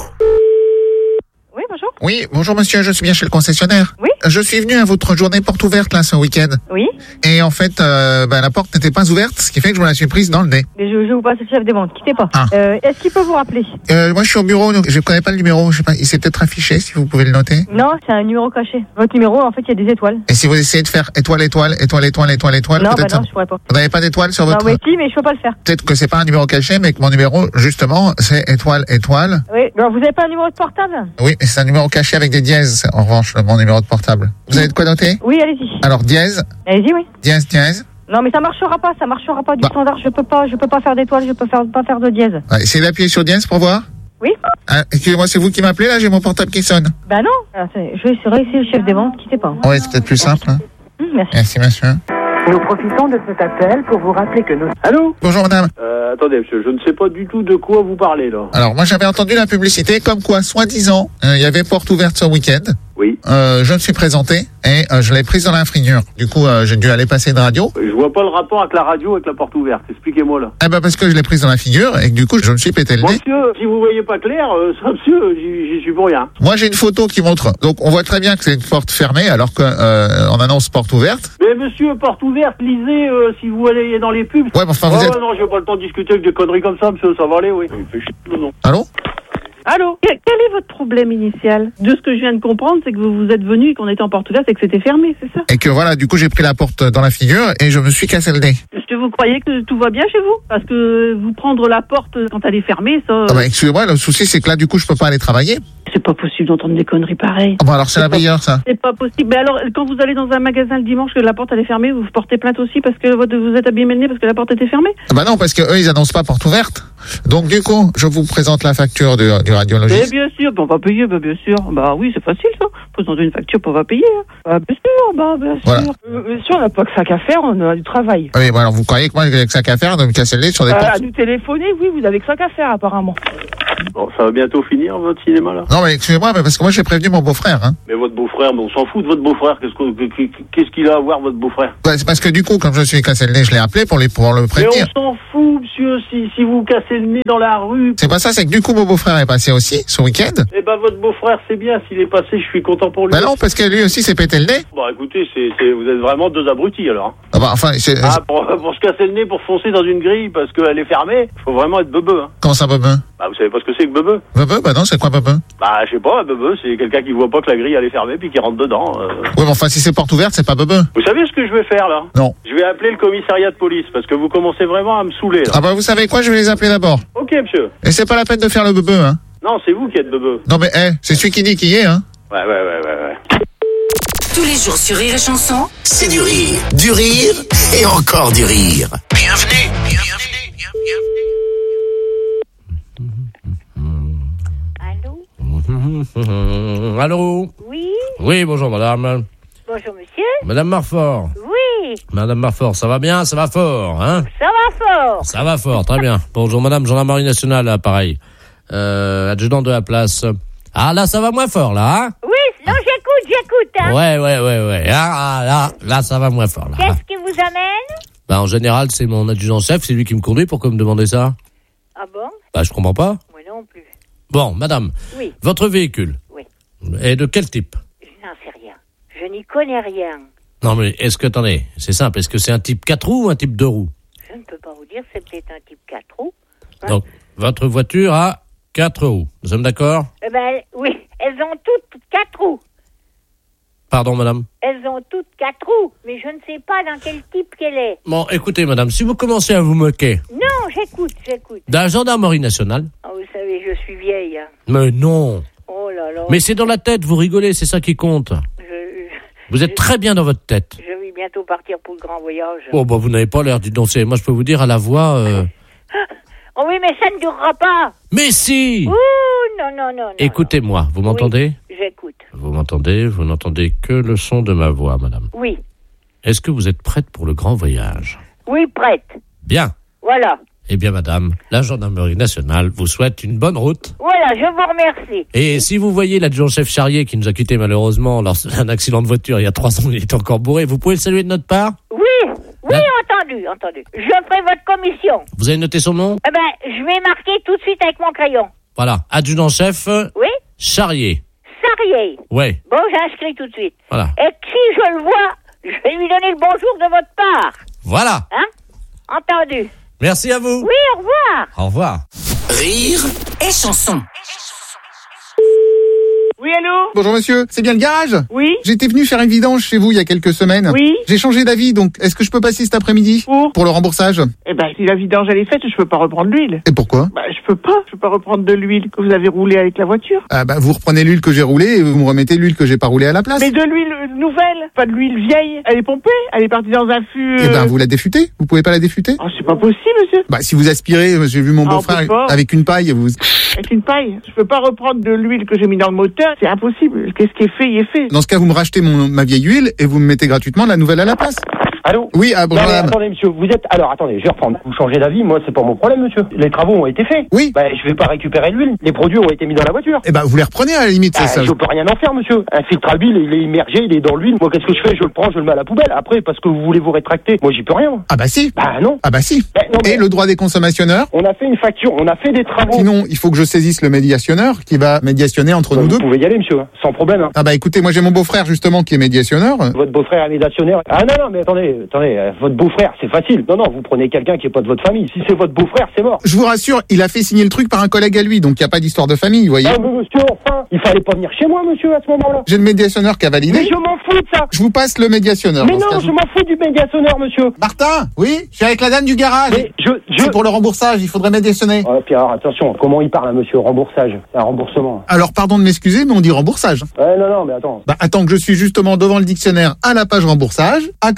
Oui, bonjour. Oui, bonjour monsieur, je suis bien chez le concessionnaire. Oui. Je suis venu à votre journée porte ouverte là ce week-end. Oui. Et en fait, euh, ben, la porte n'était pas ouverte, ce qui fait que je me la suis prise dans le nez. Mais je, je vous passe le chef des ventes, quittez pas. Ah. Euh, est-ce qu'il peut vous rappeler? Euh, moi je suis au bureau, donc je connais pas le numéro, je sais pas, il s'est peut-être affiché si vous pouvez le noter. Non, c'est un numéro caché. Votre numéro, en fait, il y a des étoiles. Et si vous essayez de faire étoile, étoile, étoile, étoile, étoile, étoile, Non, bah peut-être non, ça... je pourrais pas. Vous n'avez pas d'étoile sur votre... Non, oui, si, mais je peux pas le faire. Peut-être que c'est pas un numéro caché, mais que mon numéro, justement, c'est étoile, étoile. Oui, alors vous avez pas un numéro de portable? Oui, mais c'est un numéro caché avec des dièses, en revanche, mon numéro de portable. Vous avez de quoi noter? Oui, allez-y. Alors, dièse, Allez-y, oui. dièse, dièse. Non, mais ça marchera pas, ça marchera pas du Bah. standard. Je peux pas, je peux pas faire d'étoiles, je peux faire, pas faire de dièse. Ouais, essayez d'appuyer sur dièse pour voir. Oui. Ah, excusez-moi, c'est vous qui m'appelez là, j'ai mon portable qui sonne. Bah non. Alors, attendez, je vais essayer le chef des ventes, quittez pas. Ouais, c'est peut-être plus simple. Hein. Hum, merci. Merci, monsieur. Nous profitons de cet appel pour vous rappeler que nous... Allô? Bonjour, madame. Euh, attendez, monsieur, je ne sais pas du tout de quoi vous parlez, là. Alors, moi, j'avais entendu la publicité comme quoi, soi-disant, euh, il y avait porte ouverte ce week-end. Oui. Euh, je me suis présenté et euh, je l'ai prise dans l'infrinure. Du coup, euh, j'ai dû aller passer une radio. Je vois pas le rapport avec la radio, avec la porte ouverte. Expliquez-moi, là. Eh ben, parce que je l'ai prise dans la figure et que du coup, je me suis pété le nez. Monsieur, si vous voyez pas clair, euh, ça, monsieur, j'y j'y suis pour rien. Moi, j'ai une photo qui montre. Donc, on voit très bien que c'est une porte fermée alors qu'on euh, annonce porte ouverte. Mais monsieur, porte ouverte, lisez euh, si vous allez dans les pubs. Ouais, mais enfin, vous oh, êtes... non, j'ai pas le temps de discuter avec des conneries comme ça, monsieur, ça va aller, oui. Il fait chier, non, non. Allô? Allô? Quel est votre problème initial? De ce que je viens de comprendre, c'est que vous vous êtes venu et qu'on était en porte ouverte et que c'était fermé, c'est ça? Et que voilà, du coup, j'ai pris la porte dans la figure et je me suis cassé le nez. Est-ce que vous croyez que tout va bien chez vous? Parce que vous prendre la porte quand elle est fermée, ça... Ah bah, excusez-moi, le souci, c'est que là, du coup, je peux pas aller travailler. C'est pas possible d'entendre des conneries pareilles. Ah bah, alors, c'est la meilleure, ça. C'est pas possible. Mais alors, quand vous allez dans un magasin le dimanche, que la porte elle est fermée, vous portez plainte aussi parce que votre- vous êtes abîmé le nez parce que la porte était fermée? Ah bah non, parce que eux, ils annoncent pas porte ouverte. Donc, du coup, je vous présente la facture du, du Mais radiologiste. bien sûr, on va payer, bah, bien sûr. Bah oui, c'est facile ça. Faut présenter une facture pour pas payer. Ah, bien sûr, bah, bien Voilà. sûr. Euh, monsieur, on n'a pas que ça qu'à faire, on a du travail. Oui, bon, alors vous croyez que moi j'ai que ça qu'à faire de me casser le nez sur des Euh, à portes? nous téléphoner, oui, vous avez que ça qu'à faire, apparemment. Bon, ça va bientôt finir, votre cinéma, là. Non, mais excusez-moi, mais parce que moi j'ai prévenu mon beau-frère. Hein. Mais votre beau-frère, mais on s'en fout de votre beau-frère. Qu'est-ce qu'on- qu'est-ce qu'il a à voir, votre beau-frère? Bah, c'est parce que du coup, comme je me suis cassé le nez, je l'ai appelé pour, les, pour le Mais prévenir. on s'en fout, monsieur, si, si vous cassez le nez dans la rue. C'est pas ça, c'est que du coup mon beau-frère est passé aussi ce week-end. Eh ben, votre beau-frère, c'est bien. S'il est passé, je suis content pour lui. Bah non, parce que lui aussi s'est pété le nez. Bon, écoutez, c'est, c'est, vous êtes vraiment deux abrutis, alors. hein. Ah bah enfin, c'est... Ah, pour, pour se casser le nez, pour foncer dans une grille parce qu'elle est fermée, faut vraiment être bebeu. Hein. Comment ça, bebeu? Bah, vous savez pas ce que c'est que bebeu? Bebeu? Bah non, c'est quoi bebeu? Bah, je sais pas, bebeu, c'est quelqu'un qui voit pas que la grille elle est fermée puis qui rentre dedans. euh. Oui, mais enfin, si c'est porte ouverte, c'est pas bebeu. Vous savez ce que je vais faire, là? Non. Je vais appeler le commissariat de police parce que vous commencez vraiment à me saouler, là. Ah bah vous savez quoi, je vais les appeler d'abord. Ok, monsieur. Et c'est pas la peine de faire le bebeu, hein. Non, c'est vous qui êtes bebeu. Non mais, eh, c'est celui qui dit qui est, hein. Ouais, ouais, ouais, ouais, ouais. Tous les jours sur Rire et Chanson. C'est du rire, du rire et encore du rire. Bienvenue, bienvenue, Allô? Allô? Oui. Oui, bonjour madame. Bonjour, monsieur. Madame Marfort. Oui. Madame Marfort, ça va bien? Ça va fort, hein? Ça va fort. Ça va fort, très bien. Bonjour madame, gendarmerie nationale, là, pareil. Euh, adjudant de la place. Ah, là, ça va moins fort, là, hein? Oui, non, j'écoute, j'écoute. Hein. Ouais, ouais, ouais, ouais. Ah, ah, là, là, ça va moins fort, là. Qu'est-ce qui vous amène? Bah, en général, c'est mon adjudant-chef, c'est lui qui me conduit. Pourquoi me demander ça? Ah bon? Bah, je comprends pas. Moi non plus. Bon, madame. Oui. Votre véhicule. Oui. Est de quel type? Je n'en sais rien. Je n'y connais rien. Non, mais est-ce que, attendez, c'est simple. Est-ce que c'est un type quatre roues ou un type deux roues? Je ne peux pas vous dire, c'est peut-être un type quatre roues. Hein? Donc, votre voiture a quatre roues. Nous sommes d'accord? Eh ben, oui, elles ont toutes quatre roues. Pardon, madame? Elles ont toutes quatre roues, mais je ne sais pas dans quel type qu'elle est. Bon, écoutez, madame, si vous commencez à vous moquer Non, j'écoute, j'écoute. d'un gendarmerie nationale, Oh, vous savez, je suis vieille. Hein. mais non. Oh là là. Mais c'est dans la tête, vous rigolez, c'est ça qui compte. Je, je, Vous êtes très bien dans votre tête. je vais bientôt partir pour le grand voyage. Oh, bah, vous n'avez pas l'air d'y danser. Moi, je peux vous dire à la voix... euh, Oh oui, mais ça ne durera pas. Mais si! Ouh, non, non, non, non. Écoutez-moi, vous m'entendez? Oui, j'écoute. Vous m'entendez? Vous n'entendez que le son de ma voix, madame. Oui. Est-ce que vous êtes prête pour le grand voyage? Oui, prête. Bien. Voilà. Eh bien, madame, la gendarmerie nationale vous souhaite une bonne route. Voilà, je vous remercie. Et si vous voyez l'adjudant-chef Charrier qui nous a quittés malheureusement lors d'un accident de voiture il y a trois ans, il est encore bourré, vous pouvez le saluer de notre part? Oui, oui, entendu, entendu. Je ferai votre commission. Vous avez noté son nom? Eh ben, je vais marquer tout de suite avec mon crayon. Voilà, adjudant-chef Oui? Charrier. Sarrier. Ouais, Bon, j'inscris tout de suite. voilà. Et si je le vois, je vais lui donner le bonjour de votre part. Voilà. Hein? Entendu. Merci à vous. Oui, au revoir. Au revoir. Rire Et Chanson. Oui, allô? Bonjour monsieur, c'est bien le garage? Oui. J'étais venu faire une vidange chez vous il y a quelques semaines. Oui. J'ai changé d'avis, donc est-ce que je peux passer cet après-midi? Pour? Pour le remboursage. Eh ben, si la vidange elle est faite, je peux pas reprendre l'huile. Et pourquoi? Bah, je peux pas. Je peux pas reprendre de l'huile que vous avez roulée avec la voiture. Ah bah vous reprenez l'huile que j'ai roulée et vous me remettez l'huile que j'ai pas roulée à la place. Mais de l'huile nouvelle, pas de l'huile vieille. Elle est pompée, elle est partie dans un fût. Eh ben vous la défutez? Vous pouvez pas la défuter? Oh, c'est pas possible, monsieur. Bah si vous aspirez, j'ai vu mon Ah, on beau-frère peut pas. avec une paille, vous... Avec une paille. Je peux pas reprendre de l'huile que j'ai mis dans le moteur. C'est impossible. Qu'est-ce qui est fait, il est fait. Dans ce cas, vous me rachetez mon, ma vieille huile et vous me mettez gratuitement la nouvelle à la place. Allô? Oui, ah, bonjour Non, mais madame. attendez, monsieur, vous êtes... Alors, attendez, je vais reprendre. Vous changez d'avis, moi, c'est pas mon problème, monsieur. Les travaux ont été faits. Oui. Bah, je vais pas récupérer l'huile. Les produits ont été mis dans la voiture. Eh ben, vous les reprenez à la limite, Bah, c'est ça. je peux rien en faire, monsieur. Un filtre à huile, il est immergé, il est dans l'huile. Moi, qu'est-ce que je fais? Je le prends, je le mets à la poubelle. Après, parce que vous voulez vous rétracter. Moi, j'y peux rien, moi. Ah bah si. Bah, non. Ah bah si. Bah, non, mais Et le droit des consommationneurs? on a fait une facture, on a fait des travaux. Sinon, il faut que je saisisse le médiationneur qui va médiationner entre Bah, nous vous deux. pouvez y aller, monsieur, hein, sans problème. Hein. Ah bah écoutez, moi j'ai mon beau-frère justement qui est médiationneur. Votre beau-frère est médiationnaire. Ah non, non, mais attendez, attendez, euh, votre beau-frère, c'est facile. Non, non, vous prenez quelqu'un qui est pas de votre famille. Si c'est votre beau-frère, c'est mort. Je vous rassure, il a fait signer le truc par un collègue à lui, donc il n'y a pas d'histoire de famille, vous voyez. Ah, mais monsieur, enfin, il fallait pas venir chez moi, monsieur, à ce moment-là. J'ai le médiationneur qui a validé. Mais je m'en fous de ça. Je vous passe le médiationneur. Mais dans ce non, cas. je m'en fous du médiationnaire, monsieur. Martin, oui, je suis avec la dame du garage. Mais je, je... C'est pour le remboursage, il faudrait médiationner. Oh, puis alors, attention, comment il parle, hein, monsieur? Remboursage, c'est un remboursement. Alors pardon de m'excuser, mais on dit remboursage. Ouais, non, non, mais attends. Bah attends que je suis justement devant le dictionnaire à la page remboursage. Action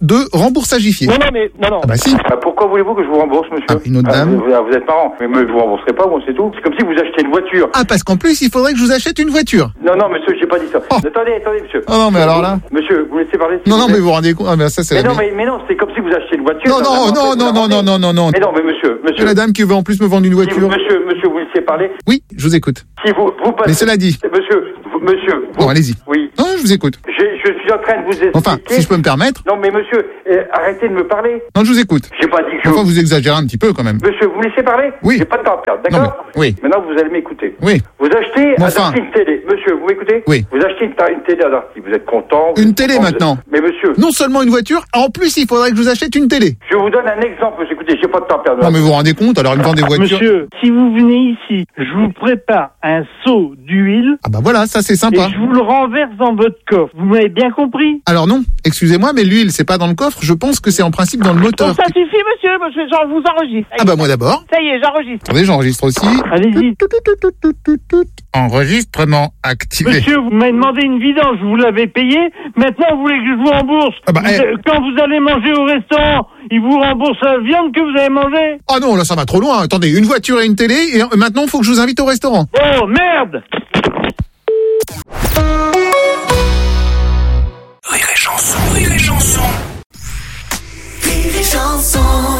de remboursagifier. Non, non, mais, non, non. Ah bah si. Ah, pourquoi voulez-vous que je vous rembourse, monsieur? Ah, une autre Ah, dame. vous, vous êtes marrant. Mais me, je vous rembourserai pas, moi, c'est tout. C'est comme si vous achetez une voiture. Ah, parce qu'en plus, il faudrait que je vous achète une voiture. Non, non, monsieur, j'ai pas dit ça. Oh. Attendez, attendez, monsieur. Oh non, mais alors là. Monsieur, vous laissez parler. Non, non, mais vous vous rendez compte. Ah, mais ça, c'est Mais la non, meilleure. mais, mais non, c'est comme si vous achetiez une voiture. Non, non, non, non, non, non, non, non, non. Mais non, mais monsieur, monsieur. C'est la dame qui veut en plus me vendre une Si vous- voiture. monsieur, monsieur, vous laissez parler. Oui, je vous écoute. Si vous, vous passez. Mais cela dit. Monsieur, vous- monsieur. Bon, allez-y. Oui. Non, je vous écoute. Je, je suis en train de vous expliquer. Enfin, si je peux me permettre. Non, mais monsieur, euh, arrêtez de me parler. Non, je vous écoute. J'ai pas dit que je... Enfin, vous exagérez un petit peu quand même. Monsieur, vous me laissez parler? Oui. J'ai pas de temps à perdre, Non, d'accord? mais- oui. Maintenant, vous allez m'écouter. Oui. Vous achetez Mais un enfin. Darty, une télé. Monsieur, vous m'écoutez? Oui. Vous achetez une, ta- une télé à Darty. Vous êtes content? vous Une êtes télé content, vous maintenant. êtes- Mais monsieur, Non seulement une voiture, en plus, il faudrait que je vous achète une télé. je vous donne un exemple. Monsieur, écoutez, j'ai pas de temps à perdre. Non, mais vous vous rendez compte, alors il me vend des voitures. Monsieur, si vous venez ici, je vous prépare un seau d'huile. Ah bah voilà, ça c'est sympa. Et je vous le renverse dans votre coffre. Vous m'avez bien compris? Alors non, excusez-moi, mais l'huile, c'est pas dans le coffre, je pense que c'est en principe dans le moteur. Bon, ça suffit, monsieur, parce que je vous enregistre. Ah bah moi d'abord. Ça y est, j'enregistre. Attendez, j'enregistre aussi. Allez-y. Enregistrement activé. Monsieur, vous m'avez demandé une vidange, vous l'avez payé. Maintenant, vous voulez que je vous rembourse. Ah bah, Vous- eh. Quand vous allez manger au restaurant, ils vous remboursent la viande que vous avez mangée. Ah non, là ça va trop loin. Attendez, une voiture et une télé, et euh, maintenant il faut que je vous invite au restaurant. Oh, merde! Rire et chanson, rire et chanson. Rire et chanson.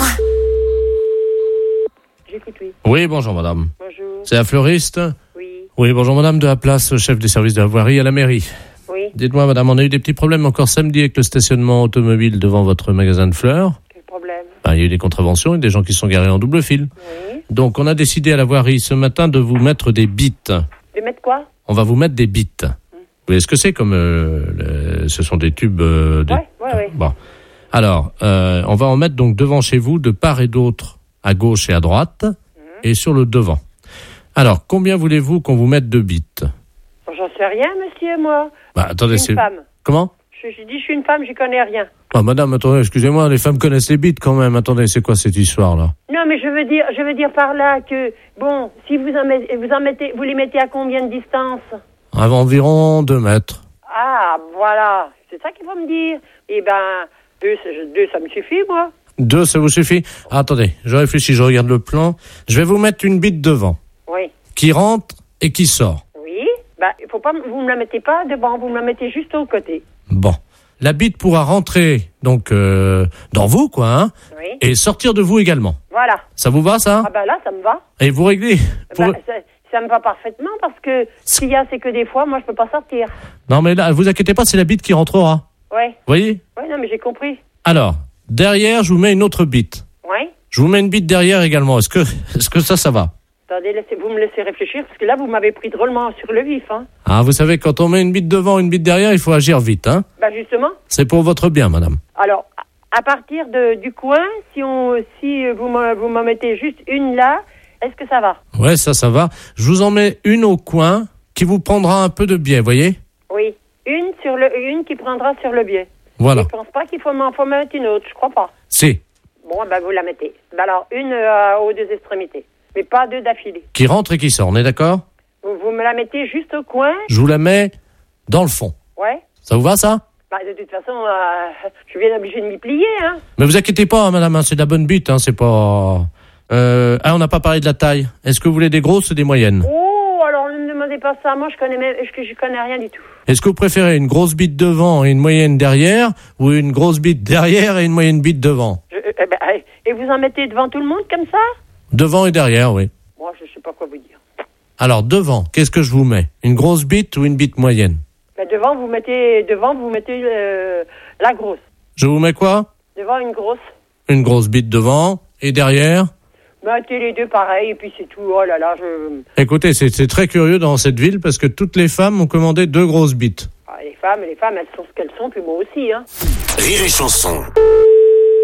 J'écoute, oui. Oui, bonjour madame. Bonjour. C'est la fleuriste? Oui. Oui, bonjour madame, de la place, chef des services de la voirie à la mairie. Oui. Dites-moi madame, on a eu des petits problèmes encore samedi avec le stationnement automobile devant votre magasin de fleurs. Quel problème? Ben, il y a eu des contraventions et des gens qui sont garés en double fil. Oui. Donc on a décidé à la voirie ce matin de vous mettre des bites. De mettre quoi? On va vous mettre des bites. Vous voyez ce que c'est comme... euh, le- ce sont des tubes... euh, des- Ouais, ouais, ouais. Bon. Alors, euh, on va en mettre donc devant chez vous, de part et d'autre, à gauche et à droite, et sur le devant. Alors, combien voulez-vous qu'on vous mette de bites? Bon, j'en sais rien, monsieur, moi. Bah, attendez, Je suis c'est... une femme. Comment? Je, je dis, je suis une femme, j'y connais rien. Ah, madame, attendez, excusez-moi, les femmes connaissent les bites quand même. Attendez, c'est quoi cette histoire-là? Non, mais je veux dire, je veux dire par là que, bon, si vous en mettez, vous en mettez, vous les mettez à combien de distance? À environ deux mètres. Ah, voilà. C'est ça qu'il faut me dire. Eh ben, deux, c'est- deux, ça me suffit, moi. Deux, ça vous suffit? Ah, attendez, je réfléchis, je regarde le plan. Je vais vous mettre une bite devant, Oui. qui rentre et qui sort. Oui. Ben, il faut pas, vous me la mettez pas devant, vous me la mettez juste au côté. Bon. La bite pourra rentrer, donc, euh, dans vous, quoi, hein, Oui. et sortir de vous également. Voilà. Ça vous va, ça? Ah ben là, ça me va. Et vous réglez pour- Ben, ça, ça me va parfaitement parce que s'il y a, c'est que des fois, moi, je peux pas sortir. Non, mais là, vous inquiétez pas, c'est la bite qui rentrera. Ouais. Vous voyez? Ouais, non, mais j'ai compris. Alors, derrière, je vous mets une autre bite. Ouais. Je vous mets une bite derrière également. Est-ce que, est-ce que ça, ça va? Attendez, laissez, vous me laissez réfléchir parce que là, vous m'avez pris drôlement sur le vif, hein. Ah, vous savez, quand on met une bite devant, une bite derrière, il faut agir vite, hein. Ben, justement. C'est pour votre bien, madame. Alors, à partir de, du coin, si on, si vous m'en, vous m'en mettez juste une là, est-ce que ça va? Ouais, ça, ça va. Je vous en mets une au coin qui vous prendra un peu de biais, voyez? Oui. Une sur le, une qui prendra sur le biais. Voilà. Je pense pas qu'il faut m'en faut mettre une autre, je crois pas. C'est. Bon, ben, vous la mettez. Ben, alors, une euh, aux deux extrémités. Mais pas deux d'affilée. Qui rentre et qui sort, on est d'accord? Vous, vous me la mettez juste au coin. Je vous la mets dans le fond. Ouais. Ça vous va, ça? Bah, de toute façon, euh, je suis bien obligée de m'y plier, hein. Mais vous inquiétez pas, hein, madame, hein, c'est de la bonne bite, hein, c'est pas... Euh, ah, on n'a pas parlé de la taille. Est-ce que vous voulez des grosses ou des moyennes? Oh, alors ne me demandez pas ça. Moi, je connais même, je, je connais rien du tout. Est-ce que vous préférez une grosse bite devant et une moyenne derrière, ou une grosse bite derrière et une moyenne bite devant? Je, euh, ben, euh, et vous en mettez devant tout le monde comme ça? Devant et derrière, oui. Moi, je sais pas quoi vous dire. Alors, devant, qu'est-ce que je vous mets? Une grosse bite ou une bite moyenne? Ben, devant, vous mettez, devant, vous mettez euh, la grosse. Je vous mets quoi? Devant, une grosse. Une grosse bite devant, et derrière? Mettez les deux pareil, et puis c'est tout. Oh là là, je... Écoutez, c'est, c'est très curieux dans cette ville, parce que toutes les femmes ont commandé deux grosses bites. Ah, les femmes, les femmes, elles sont ce qu'elles sont, puis moi aussi, hein. Rire et chanson.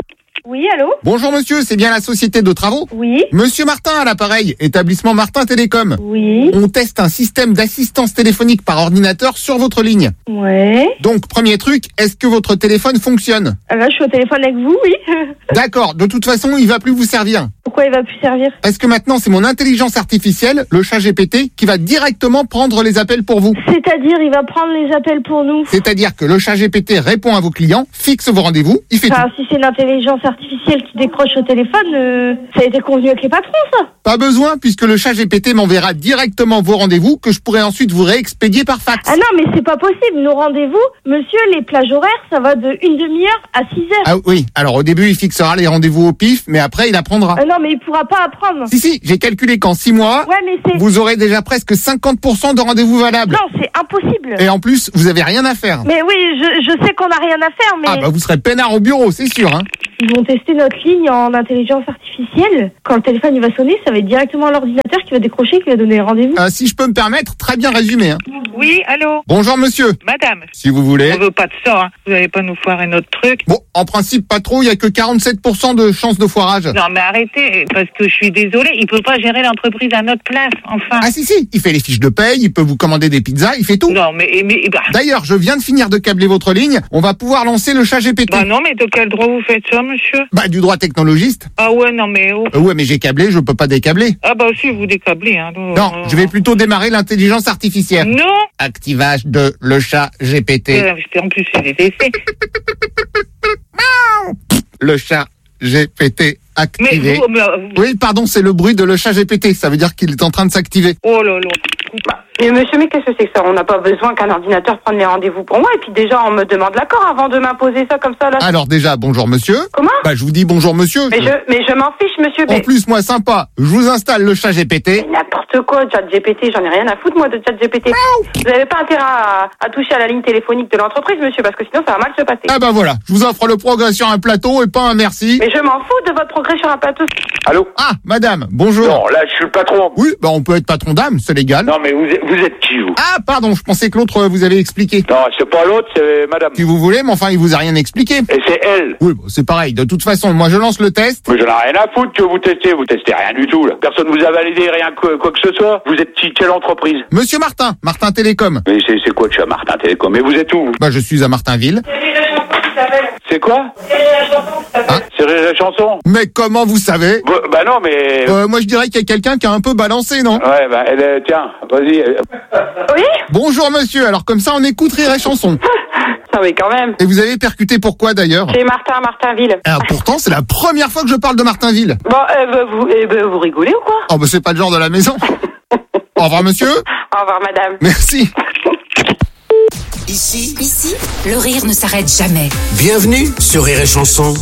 Oui, allô? Bonjour monsieur, c'est bien la société de travaux? Oui. Monsieur Martin à l'appareil, établissement Martin Télécom. Oui. On teste un système d'assistance téléphonique par ordinateur sur votre ligne. Ouais. Donc, premier truc, est-ce que votre téléphone fonctionne? Là, je suis au téléphone avec vous, oui. D'accord, de toute façon, il va plus vous servir. Pourquoi il va plus servir? Est-ce que maintenant, c'est mon intelligence artificielle, le chat G P T, qui va directement prendre les appels pour vous? C'est-à-dire, il va prendre les appels pour nous. C'est-à-dire que le chat G P T répond à vos clients, fixe vos rendez-vous, il fait Enfin, tout. si c'est une intelligence artificielle qui décroche au téléphone, euh, ça a été convenu avec les patrons, ça. Pas besoin, puisque le chat G P T m'enverra directement vos rendez-vous, que je pourrai ensuite vous réexpédier par fax. Ah non, mais c'est pas possible. Nos rendez-vous, monsieur, les plages horaires, ça va de une demi-heure à six heures. Ah oui, alors au début, il fixera les rendez-vous au pif, mais après, il apprendra. Ah non, mais il pourra pas apprendre. Si, si, j'ai calculé qu'en six mois, Ouais, mais c'est... vous aurez déjà presque cinquante pour cent de rendez-vous valables. Non, c'est impossible. Et en plus, vous avez rien à faire. Mais oui, je, je sais qu'on a rien à faire, mais... Ah bah vous serez peinard au bureau, c'est sûr, hein. Ils vont tester notre ligne en intelligence artificielle. Quand le téléphone il va sonner, ça va être directement l'ordinateur qui va décrocher, qui va donner le rendez-vous. Euh, si je peux me permettre, très bien résumé, hein. Oui, allô? Bonjour monsieur. Madame. Si vous voulez. On veut pas de ça, hein. Vous allez pas nous foirer notre truc. Bon, en principe, pas trop, il y a que quarante-sept pour cent de chances de foirage. Non, mais arrêtez, parce que je suis désolée, il peut pas gérer l'entreprise à notre place, enfin. Ah si, si, il fait les fiches de paye, il peut vous commander des pizzas, il fait tout. Non, mais... mais bah... D'ailleurs, je viens de finir de câbler votre ligne, on va pouvoir lancer le chat G P T. Bah non, mais de quel droit vous faites ça, monsieur? Bah du droit technologiste. Ah ouais, non, mais... Oh. Euh, ouais, mais j'ai câblé, je peux pas décabler. Ah bah si, vous décablez, hein. Donc, Non, euh... je vais plutôt démarrer l'intelligence artificielle. Non. Activage de le chat G P T. Euh, en plus, c'est des essais. Le chat G P T activé. Mais vous, mais, euh, Oui, pardon, c'est le bruit de le chat G P T. Ça veut dire qu'il est en train de s'activer. Oh là là. Bah, mais monsieur, mais qu'est-ce que c'est que ça? On n'a pas besoin qu'un ordinateur prenne les rendez-vous pour moi. Et puis déjà, on me demande l'accord avant de m'imposer ça comme ça, là. Alors déjà, bonjour monsieur. Comment? Bah, je vous dis bonjour monsieur. Mais je, mais je m'en fiche, monsieur. En Mais... plus, moi, sympa, je vous installe le chat G P T. Mais n'importe quoi, chat G P T, j'en ai rien à foutre, moi, de chat G P T. Vous n'avez pas intérêt à, à toucher à la ligne téléphonique de l'entreprise, monsieur, parce que sinon, ça va mal se passer. Ah bah voilà, je vous offre le progrès sur un plateau et pas un merci. Mais je m'en fous de votre progrès sur un plateau. Allô? Ah, madame, bonjour. Non, là, je suis le patron. Oui, bah on peut être patron d'âme, c'est légal. Non, mais vous êtes, vous êtes qui, vous? Ah, pardon, je pensais que l'autre euh, vous avait expliqué. Non, c'est pas l'autre, c'est madame. Si vous voulez, mais enfin, il vous a rien expliqué. Et c'est elle. Oui, bah, c'est pareil. De toute façon, moi, je lance le test. Mais j'en ai rien à foutre que vous testez. Vous testez rien du tout, là. Personne vous a validé rien que, quoi que ce soit. Vous êtes qui, quelle entreprise? Monsieur Martin, Martin Télécom. Mais c'est, c'est quoi que je suis à Martin Télécom? Mais vous êtes où? Bah, je suis à Martinville. C'est quoi? Hein? C'est Rire et Chanson. Mais comment vous savez? Bah, bah non, mais... Euh, moi, je dirais qu'il y a quelqu'un qui a un peu balancé, non? Ouais, bah, elle, est- tiens, vas-y. Oui? Bonjour monsieur, alors comme ça, on écoute Rire et Chanson. Ah oui, quand même. Et vous avez percuté pourquoi d'ailleurs? C'est Martin, Martinville. Alors pourtant, c'est la première fois que je parle de Martinville. Bon, euh, bah, vous, eh ben, vous rigolez ou quoi? Oh bah c'est pas le genre de la maison. Au revoir monsieur. Au revoir, madame. Merci. Ici, Ici, le rire ne s'arrête jamais. bienvenue sur Rire et Chanson.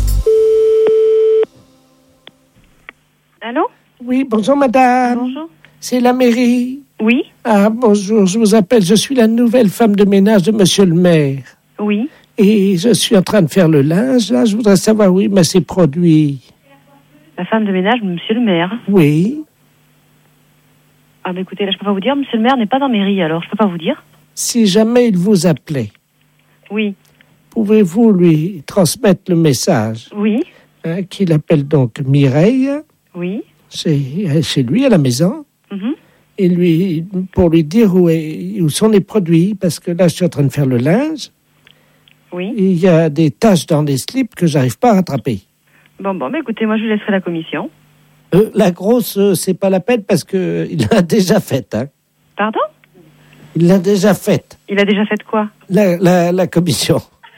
Allô? Oui, bonjour madame. Bonjour. C'est la mairie. Oui? Ah, bonjour, je vous appelle, je suis la nouvelle femme de ménage de monsieur le maire. Oui. Et je suis en train de faire le linge, là, je voudrais savoir où il met ses produits. La femme de ménage, monsieur le maire. Oui. Ah bah écoutez, là je peux pas vous dire, monsieur le maire n'est pas dans la mairie, alors je peux pas vous dire. Si jamais il vous appelait, Oui. pouvez-vous lui transmettre le message Oui. hein, qu'il appelle donc Mireille, Oui. c'est chez lui à la maison, Mhm. et lui, pour lui dire où, est, où sont les produits, parce que là je suis en train de faire le linge, Oui. et il y a des taches dans les slips que j'arrive pas à rattraper. Bon, bon, bah écoutez, moi je lui laisserai la commission. Euh, la grosse, euh, c'est pas la peine parce que il l'a déjà faite. Hein. Pardon? Il l'a déjà faite. Il a déjà fait quoi? La, la, la commission.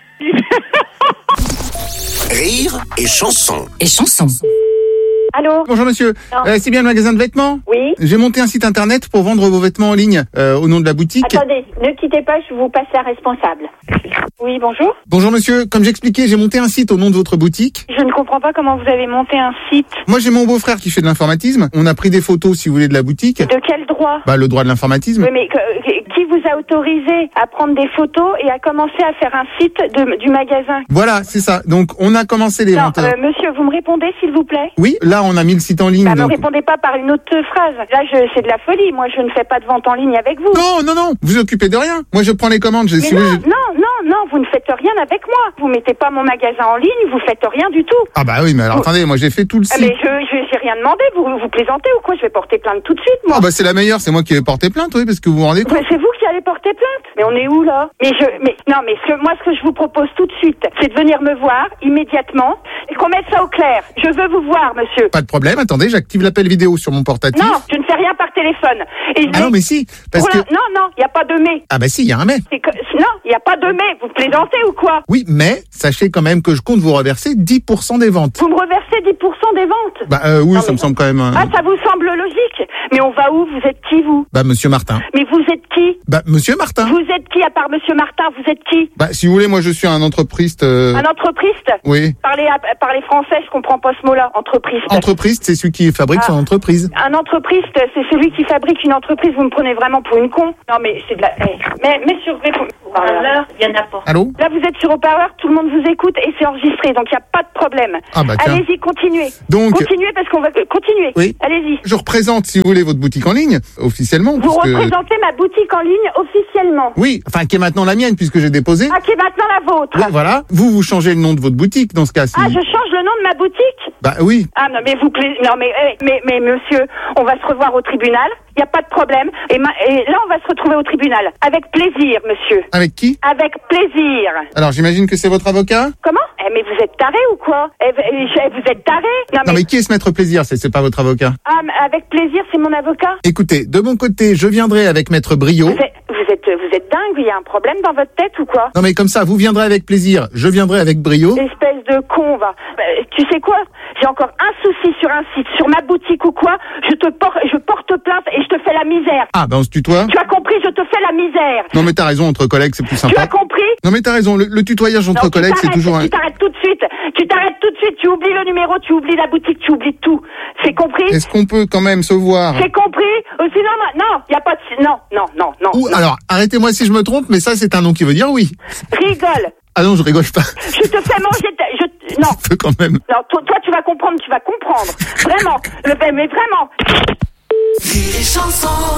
Rire et Chanson. Et chanson. Allô? Bonjour monsieur, euh, c'est bien le magasin de vêtements? Oui. J'ai monté un site internet pour vendre vos vêtements en ligne euh, au nom de la boutique. Attendez, ne quittez pas, je vous passe la responsable. Oui, bonjour. Bonjour monsieur, comme j'expliquais, j'ai monté un site au nom de votre boutique. Je ne comprends pas comment vous avez monté un site. Moi j'ai mon beau-frère qui fait de l'informatisme. On a pris des photos si vous voulez de la boutique. De quel droit? Bah le droit de l'informatisme. Oui, mais que- qui vous a autorisé à prendre des photos et à commencer à faire un site de- du magasin? Voilà, c'est ça. Donc on a commencé les Non, ventes. euh, monsieur, vous me répondez s'il vous plaît? Oui, là on a mis le site en ligne. Bah, ne donc- répondez pas par une autre phrase. Là, je, c'est de la folie. Moi, je ne fais pas de vente en ligne avec vous. Non, non, non, vous occupez de rien. Moi je prends les commandes. J'ai Mais si non, vous voulez, je- non, non, non, vous ne faites rien avec moi. Vous mettez pas mon magasin en ligne, vous faites rien du tout. Ah bah oui, mais alors Vous- attendez, moi j'ai fait tout le Ah, site. mais je, je j'ai rien demandé. Vous vous plaisantez ou quoi? Je vais porter plainte tout de suite, moi. Ah bah c'est la meilleure, c'est moi qui ai porté plainte, oui, parce que vous vous rendez compte. Mais c'est vous qui allez porter plainte. Mais on est où là? Mais je, mais non, mais ce, moi ce que je vous propose tout de suite, c'est de venir me voir immédiatement et qu'on mette ça au clair. Je veux vous voir, monsieur. Pas de problème, attendez, j'active l'appel vidéo sur mon portatif. Non, je ne fais rien par téléphone. Et je Ah vais- non, mais si, parce Voilà, que... non, non, il n'y a pas de mais. Ah bah si, il y a un mais. C'est que, non, il n'y a pas de mais. Vous plaisantez ou quoi? Oui, mais sachez quand même que je compte vous reverser dix pour cent des ventes. Vous me reversez dix pour cent des ventes. Bah euh, oui, Non, ça mais- me semble quand même... euh, Ah, ça vous semble logique. Mais on va où? Vous êtes qui, vous? Bah monsieur Martin. Mais vous êtes qui? Bah monsieur Martin. Vous êtes qui à part monsieur Martin? Vous êtes qui? Bah si vous voulez, moi je suis un entreprise... euh, Un entreprise? Oui. Parlez, à- parlez français, je comprends pas ce mot-là. Entreprise. Entreprise, c'est celui qui fabrique Ah. son entreprise. Un entreprise, c'est celui qui fabrique une entreprise. Vous me prenez vraiment pour une con? Non, mais c'est de la. Eh, Mais, mais sur haut-parleur, il y en a pas. Allô? Là, vous êtes sur haut-parleur, tout le monde vous écoute et c'est enregistré, donc il n'y a pas de problème. Ah bah tiens. Allez-y, continuez. Donc- Continuez parce qu'on va. euh, Continuez. Oui. Allez-y. Je représente, si vous voulez, votre boutique en ligne, officiellement. Vous puisque- représentez ma boutique en ligne officiellement. Oui, enfin qui est maintenant la mienne, puisque j'ai déposé. Ah, qui est maintenant la vôtre. Oui, voilà. Vous, vous changez le nom de votre boutique dans ce cas-ci. Ah, je change le nom de ma boutique? Bah oui. Ah non mais vous pla- non mais, eh, mais mais monsieur, on va se revoir au tribunal. Il y a pas de problème. Et, ma- et là on va se retrouver au tribunal avec plaisir, monsieur. Avec qui? Avec plaisir. Alors j'imagine que c'est votre avocat? Comment? Eh mais vous êtes taré ou quoi? Eh, eh, je- vous êtes taré? Non mais, Non mais qui est ce maître plaisir? C'est c'est pas votre avocat. ah, mais avec plaisir, c'est mon avocat. Écoutez, de mon côté, je viendrai avec maître Brio. Vous êtes vous êtes vous êtes dingue. Il y a un problème dans votre tête ou quoi? Non mais comme ça, vous viendrez avec plaisir, je viendrai avec brio. Espèce de con, va. Bah, tu sais quoi? J'ai encore un souci sur un site, sur ma boutique ou quoi? Je te porte, je porte plainte et je te fais la misère. Ah ben on se tutoie. Tu as compris? Je te fais la misère. Non mais t'as raison, entre collègues c'est plus Tu as sympa. compris? Non mais t'as raison, le, le tutoyage entre Non, tu collègues c'est t'arrêtes, toujours un... Tu t'arrêtes tout de suite. Tu t'arrêtes tout de suite. Tu oublies le numéro, tu oublies la boutique, tu oublies tout. C'est compris? Est-ce qu'on peut quand même se voir? C'est compris? Euh, sinon, non, il y a pas de... Non, non, non, non. Ou non. alors, arrêtez-moi si je me trompe, mais ça c'est un nom qui veut dire oui. Rigole. Ah non, je rigole pas. Je te fais manger... ta- Je... Non. Je peux quand même. Non, toi, toi, tu vas comprendre, tu vas comprendre. Vraiment. Le... Mais vraiment. Les chansons.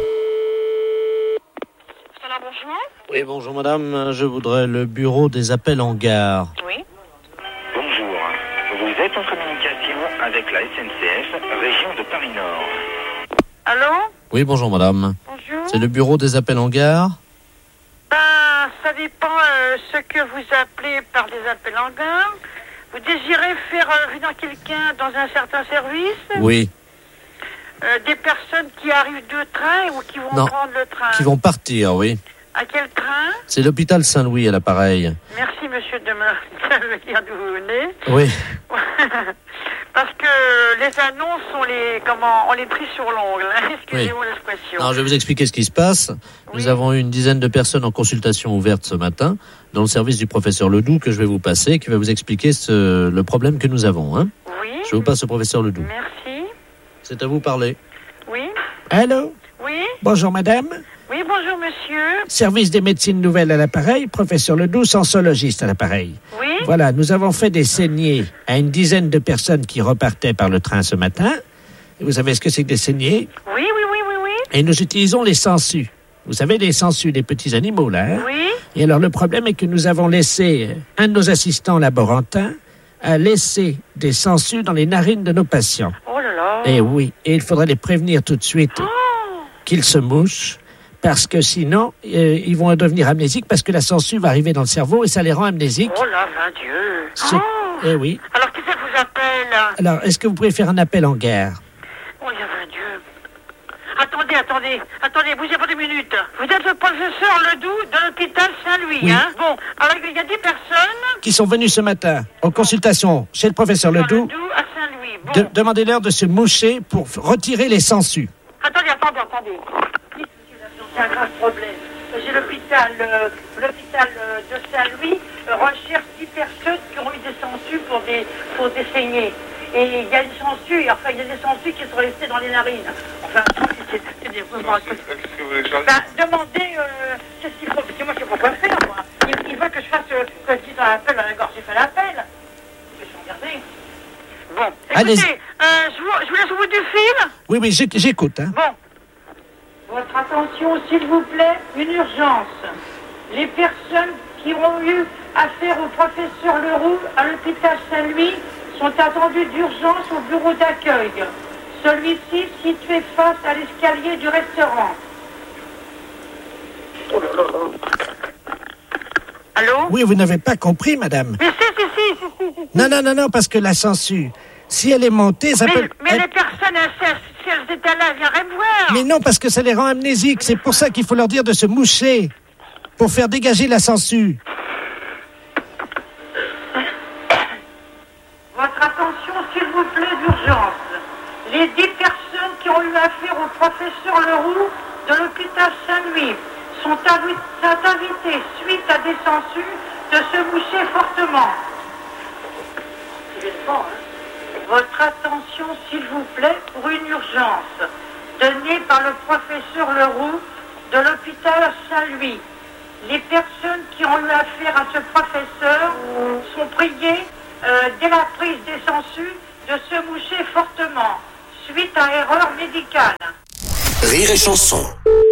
Oui, bonjour madame, je voudrais le bureau des appels en gare. Oui. Bonjour. Vous êtes en communication avec la S N C F, région de Paris-Nord. Allô? Oui, bonjour madame. Bonjour. C'est le bureau des appels en gare? Ben, ça dépend euh, ce que vous appelez par des appels en gare. Vous désirez faire euh, venir quelqu'un dans un certain service? Oui. Euh, des personnes qui arrivent de train ou qui vont Non. prendre le train? Qui vont partir, oui. À quel train? C'est l'hôpital Saint-Louis à l'appareil. Merci, monsieur, de me dire d'où vous venez. Oui. Parce que les annonces, on les, comment, on les pris sur l'ongle. hein. Excusez-moi l'expression. Alors, je vais vous expliquer ce qui se passe. Nous avons eu une dizaine de personnes en consultation ouverte ce matin dans le service du professeur Ledoux que je vais vous passer, qui va vous expliquer ce, le problème que nous avons. Hein. Oui. Je vous passe au professeur Ledoux. Merci. C'est à vous parler. Oui. Allô? Oui. Bonjour madame. Oui, bonjour, monsieur. Service des médecines nouvelles à l'appareil, professeur Ledoux, sensologiste à l'appareil. Oui. Voilà, nous avons fait des saignées à une dizaine de personnes qui repartaient par le train ce matin. Et vous savez ce que c'est que des saignées? Oui, oui, oui, oui, oui. Et nous utilisons les sangsues. Vous savez, les sangsues, les petits animaux, là. Hein? Oui. Et alors, le problème est que nous avons laissé un de nos assistants laborantins a laissé des sangsues dans les narines de nos patients. Oh là là. Et oui, et il faudrait les prévenir tout de suite Oh. qu'ils se mouchent, parce que sinon, euh, ils vont devenir amnésiques, parce que la sangsue va arriver dans le cerveau et ça les rend amnésiques. Oh là, vingt Dieu. C'est- Oh. Eh oui. Alors, qui ça vous appelle? Alors, est-ce que vous pouvez faire un appel en gare? Oh, il y a vingt Dieu. Attendez, attendez, attendez, bougez pas deux minutes. Vous êtes le professeur Ledoux de l'hôpital Saint-Louis, Oui. hein? Bon, alors il y a des personnes... Qui sont venus ce matin en consultation chez le professeur Ledoux. Ledoux à Saint-Louis. Bon. De- Demandez-leur de se moucher pour f- retirer les sangsues. Attendez, attendez, attendez. C'est un grave problème. J'ai l'hôpital euh, l'hôpital euh, de Saint-Louis euh, recherche dix personnes qui ont eu des sangsues pour des, pour des saignées. Et il y a des sangsues, enfin il y a des sangsues qui sont restées dans les narines. Enfin, c'est c'est des... Qu'est-ce que vous voulez changer? Ben, demandez euh, qu'est-ce qu'il faut, parce que moi je sais pas quoi faire, moi. Il, il veut que je fasse, euh, que je dise un appel à la gorge, j'ai fait l'appel. Je vais regarder. Bon, Allez-y. écoutez, euh, je, vous, je vous laisse au bout du fil. Oui, oui, j'éc- j'écoute. Hein. Bon. Votre attention, s'il vous plaît, une urgence. Les personnes qui ont eu affaire au professeur Leroux à l'hôpital Saint-Louis sont attendus d'urgence au bureau d'accueil. Celui-ci situé face à l'escalier du restaurant. Allô? Oui, vous n'avez pas compris, madame. Mais si, si, si, si, si, si. Non, non, non, non, parce que la sangsue, si elle est montée, ça mais, peut... Mais elle... les personnes, elles, si elles étaient là, elles viendraient me voir. Mais non, parce que ça les rend amnésiques. C'est pour ça qu'il faut leur dire de se moucher, pour faire dégager la sangsue. Votre attention, s'il vous plaît, d'urgence. Les dix personnes qui ont eu affaire au professeur Leroux de l'hôpital Saint-Louis sont invi- sont invitées, suite à des sangsues, de se moucher fortement. Votre attention, s'il vous plaît, pour une urgence donnée par le professeur Leroux de l'hôpital Saint-Louis. Les personnes qui ont eu affaire à ce professeur sont priées, euh, dès la prise des sangsues, de se moucher fortement, suite à erreur médicale. Rire et chanson.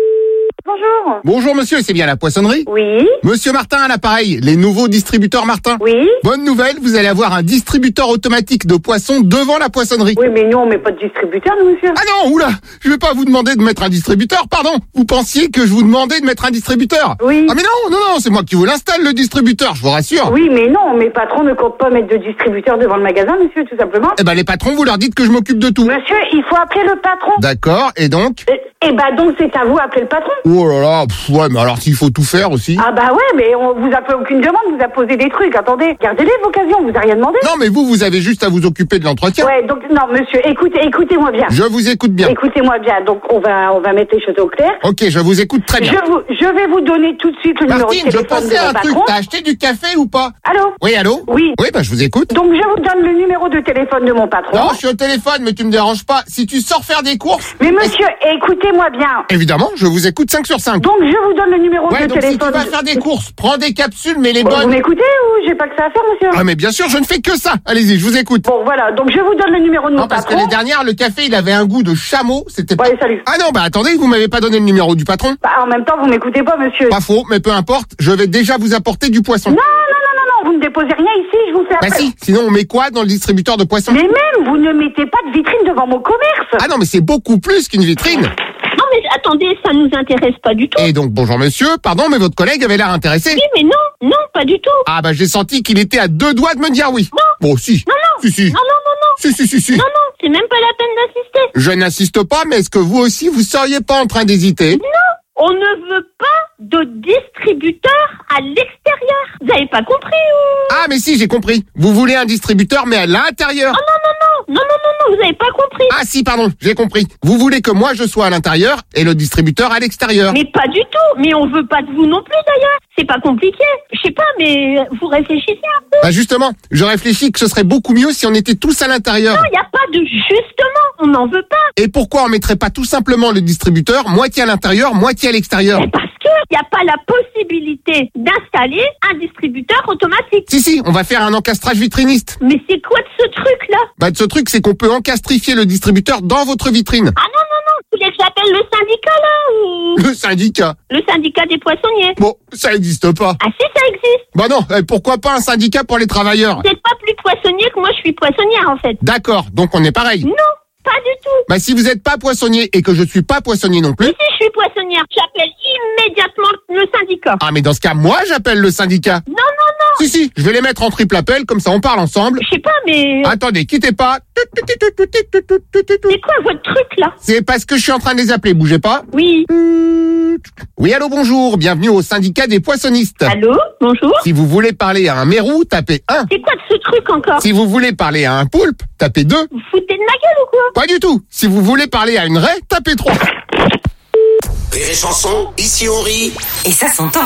Bonjour. Bonjour monsieur, c'est bien la poissonnerie? Oui. Monsieur Martin à l'appareil, les nouveaux distributeurs Martin. Oui. Bonne nouvelle, vous allez avoir un distributeur automatique de poissons devant la poissonnerie. Oui, mais nous, on met pas de distributeur, nous, monsieur. Ah non, oula, je vais pas vous demander de mettre un distributeur, pardon. Vous pensiez que je vous demandais de mettre un distributeur? Oui. Ah mais non, non, non, c'est moi qui vous l'installe, le distributeur, je vous rassure. Oui, mais non, mes patrons ne comptent pas mettre de distributeur devant le magasin, monsieur, tout simplement. Eh ben les patrons, vous leur dites que je m'occupe de tout. Monsieur, il faut appeler le patron. D'accord, et donc? Eh eh ben donc, c'est à vous, appeler le patron. Oh là là, pff, ouais, mais alors s'il faut tout faire aussi. Ah bah ouais, mais on vous a fait aucune demande, vous a posé des trucs. Attendez, gardez-les l'occasion, vous a rien demandé. Non, mais vous, vous avez juste à vous occuper de l'entretien. Ouais, donc non, monsieur, écoutez, écoutez-moi bien. Je vous écoute bien. Écoutez-moi bien. Donc on va, on va mettre les choses au clair. Ok, je vous écoute très bien. Je vous, je vais vous donner tout de suite le Martine, numéro de je téléphone pensais de à mon un truc. patron. T'as acheté du café ou pas? Allô? Oui, allô? Oui. Oui, bah je vous écoute. Donc je vous donne le numéro de téléphone de mon patron. Non, je suis au téléphone, mais tu me déranges pas. Si tu sors faire des courses. Mais monsieur, écoutez-moi bien. Évidemment, je vous écoute cinq sur cinq. Donc je vous donne le numéro Ouais, de donc téléphone. si tu vas faire des courses, prends des capsules, mais les Bon, bonnes. vous m'écoutez ou j'ai pas que ça à faire, monsieur? Ah, mais bien sûr, je ne fais que ça. Allez-y, je vous écoute. Bon, voilà. Donc je vous donne le numéro de mon Non, parce patron. que les dernières, le café, il avait un goût de chameau. C'était pas. Ouais, salut. Ah non, bah attendez, vous m'avez pas donné le numéro du patron. Bah, en même temps, vous m'écoutez pas, monsieur. Pas faux, mais peu importe. Je vais déjà vous apporter du poisson. Non, non, non, non, non. Vous ne déposez rien ici. Je vous fais Bah après. si. Sinon, on met quoi dans le distributeur de poissons? Mais même, vous ne mettez pas de vitrine devant mon commerce. Ah non, mais c'est beaucoup plus qu'une vitrine. Non, mais attendez, ça nous intéresse pas du tout. Et donc, bonjour monsieur, pardon, mais votre collègue avait l'air intéressé. Oui, mais non, non, pas du tout. Ah bah j'ai senti qu'il était à deux doigts de me dire oui. Non. Bon, si. Non, non. Si, si. Non, non, non, non. Si, si, si, si. Non, non, c'est même pas la peine d'insister. Je n'insiste pas, mais est-ce que vous aussi, vous seriez pas en train d'hésiter? Non, on ne veut pas de distributeur à l'extérieur. Vous avez pas compris ou... Ah, mais si, j'ai compris. Vous voulez un distributeur, mais à l'intérieur. Oh, non, non, non, non, non, non, non, vous avez pas compris. Ah si, pardon, j'ai compris. Vous voulez que moi je sois à l'intérieur et le distributeur à l'extérieur. Mais pas du tout. Mais on veut pas de vous non plus d'ailleurs. C'est pas compliqué. Je sais pas, mais vous réfléchissez un peu. Bah justement, je réfléchis que ce serait beaucoup mieux si on était tous à l'intérieur. Non, il y a pas de justement. On n'en veut pas. Et pourquoi on mettrait pas tout simplement le distributeur moitié à l'intérieur, moitié à l'extérieur? Parce que il n'y a pas la possibilité d'installer un distributeur automatique. Si, si, on va faire un encastrage vitriniste. Mais c'est quoi de ce truc-là? Bah de ce truc, c'est qu'on peut encastrifier le distributeur dans votre vitrine. Ah non, non, non. Vous voulez que j'appelle le syndicat, là, ou... Le syndicat? Le syndicat des poissonniers. Bon, ça n'existe pas. Ah si, ça existe. Bah non, eh, pourquoi pas un syndicat pour les travailleurs? Vous n'êtes pas plus poissonnier que moi, je suis poissonnière, en fait. D'accord, donc on est pareil. Non, pas du tout. Bah si vous n'êtes pas poissonnier et que je suis pas poissonnier non plus... Si, si, je suis poissonnière. J'appelle immédiatement le syndicat. Ah mais dans ce cas, moi j'appelle le syndicat. Non, non, non. Si, si, je vais les mettre en triple appel, comme ça on parle ensemble. Je sais pas, mais... Attendez, quittez pas. C'est quoi votre truc, là? C'est parce que je suis en train de les appeler, bougez pas. Oui. Oui, allô, bonjour, bienvenue au syndicat des poissonnistes. Allô, bonjour. Si vous voulez parler à un mérou, tapez un. C'est quoi de ce truc encore? Si vous voulez parler à un poulpe, tapez deux. Vous foutez de ma gueule ou quoi? Pas du tout. Si vous voulez parler à une raie, tapez trois. Rire et chanson, ici on rit. Et ça s'entend.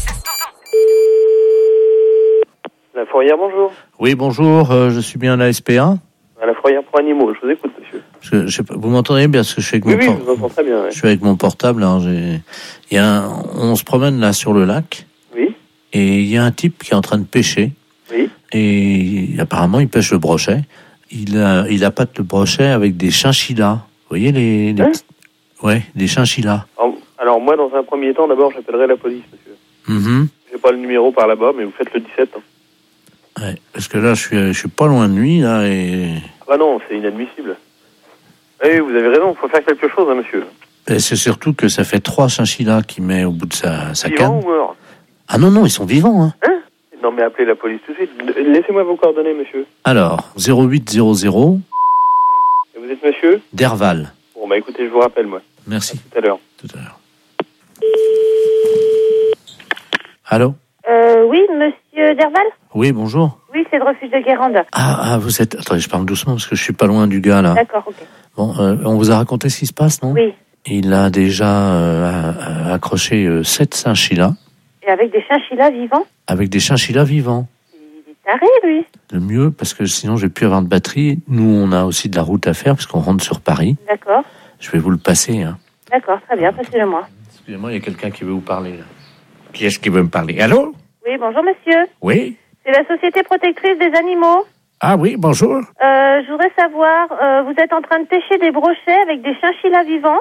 La fourrière, bonjour. Oui, bonjour, euh, je suis bien à la S P A. À la fourrière pour animaux, je vous écoute, monsieur. Parce que, je sais pas, vous m'entendez bien, parce que je suis avec Oui, mon oui, por- je vous entends très bien. Ouais. je suis avec mon portable. Hein, j'ai... Il y a un... On se promène là sur le lac. Oui. Et il y a un type qui est en train de pêcher. Oui. Et apparemment, il pêche le brochet. Il a, il appâte le brochet avec des chinchillas. Vous voyez les, les Hein petits... Ouais, des chinchillas. Alors, alors, moi, dans un premier temps, d'abord, j'appellerai la police, monsieur. Mhm. J'ai pas le numéro par là-bas, mais vous faites le dix-sept. Hein. Ouais, parce que là, je suis, je suis pas loin de lui, là, et... Ah bah non, c'est inadmissible. Oui, vous avez raison, il faut faire quelque chose, hein, monsieur. Et c'est surtout que ça fait trois chinchillas qu'il met au bout de sa, sa Vivant canne. ou mort? Ah non, non, ils sont vivants, hein. Hein? Non, mais appelez la police tout de suite. Laissez-moi vos coordonnées, monsieur. Alors, zéro huit zéro zéro... Et vous êtes monsieur? Derval. Bon, bah écoutez, je vous rappelle, moi. Merci. À tout à l'heure. Tout à l'heure. Allô? Euh, oui, monsieur Derval? Oui, bonjour. Oui, c'est le refuge de Guérande. Ah, ah, vous êtes... Attendez, je parle doucement parce que je suis pas loin du gars, là. D'accord, ok. Bon, euh, on vous a raconté ce qui se passe, non? Oui. Il a déjà euh, accroché euh, sept chinchillas. Et avec des chinchillas vivants? Avec des chinchillas vivants. Il est taré, lui. Le mieux, parce que sinon je vais plus avoir de batterie. Nous, on a aussi de la route à faire, puisqu'on rentre sur Paris. D'accord. Je vais vous le passer. Hein. D'accord, très bien, passez-le moi. Excusez-moi, il y a quelqu'un qui veut vous parler, là. Qui est-ce qui veut me parler? Allô? Oui, bonjour, monsieur. Oui? C'est la Société Protectrice des Animaux. Ah oui, bonjour. Euh, je voudrais savoir, euh, vous êtes en train de pêcher des brochets avec des chinchillas vivants?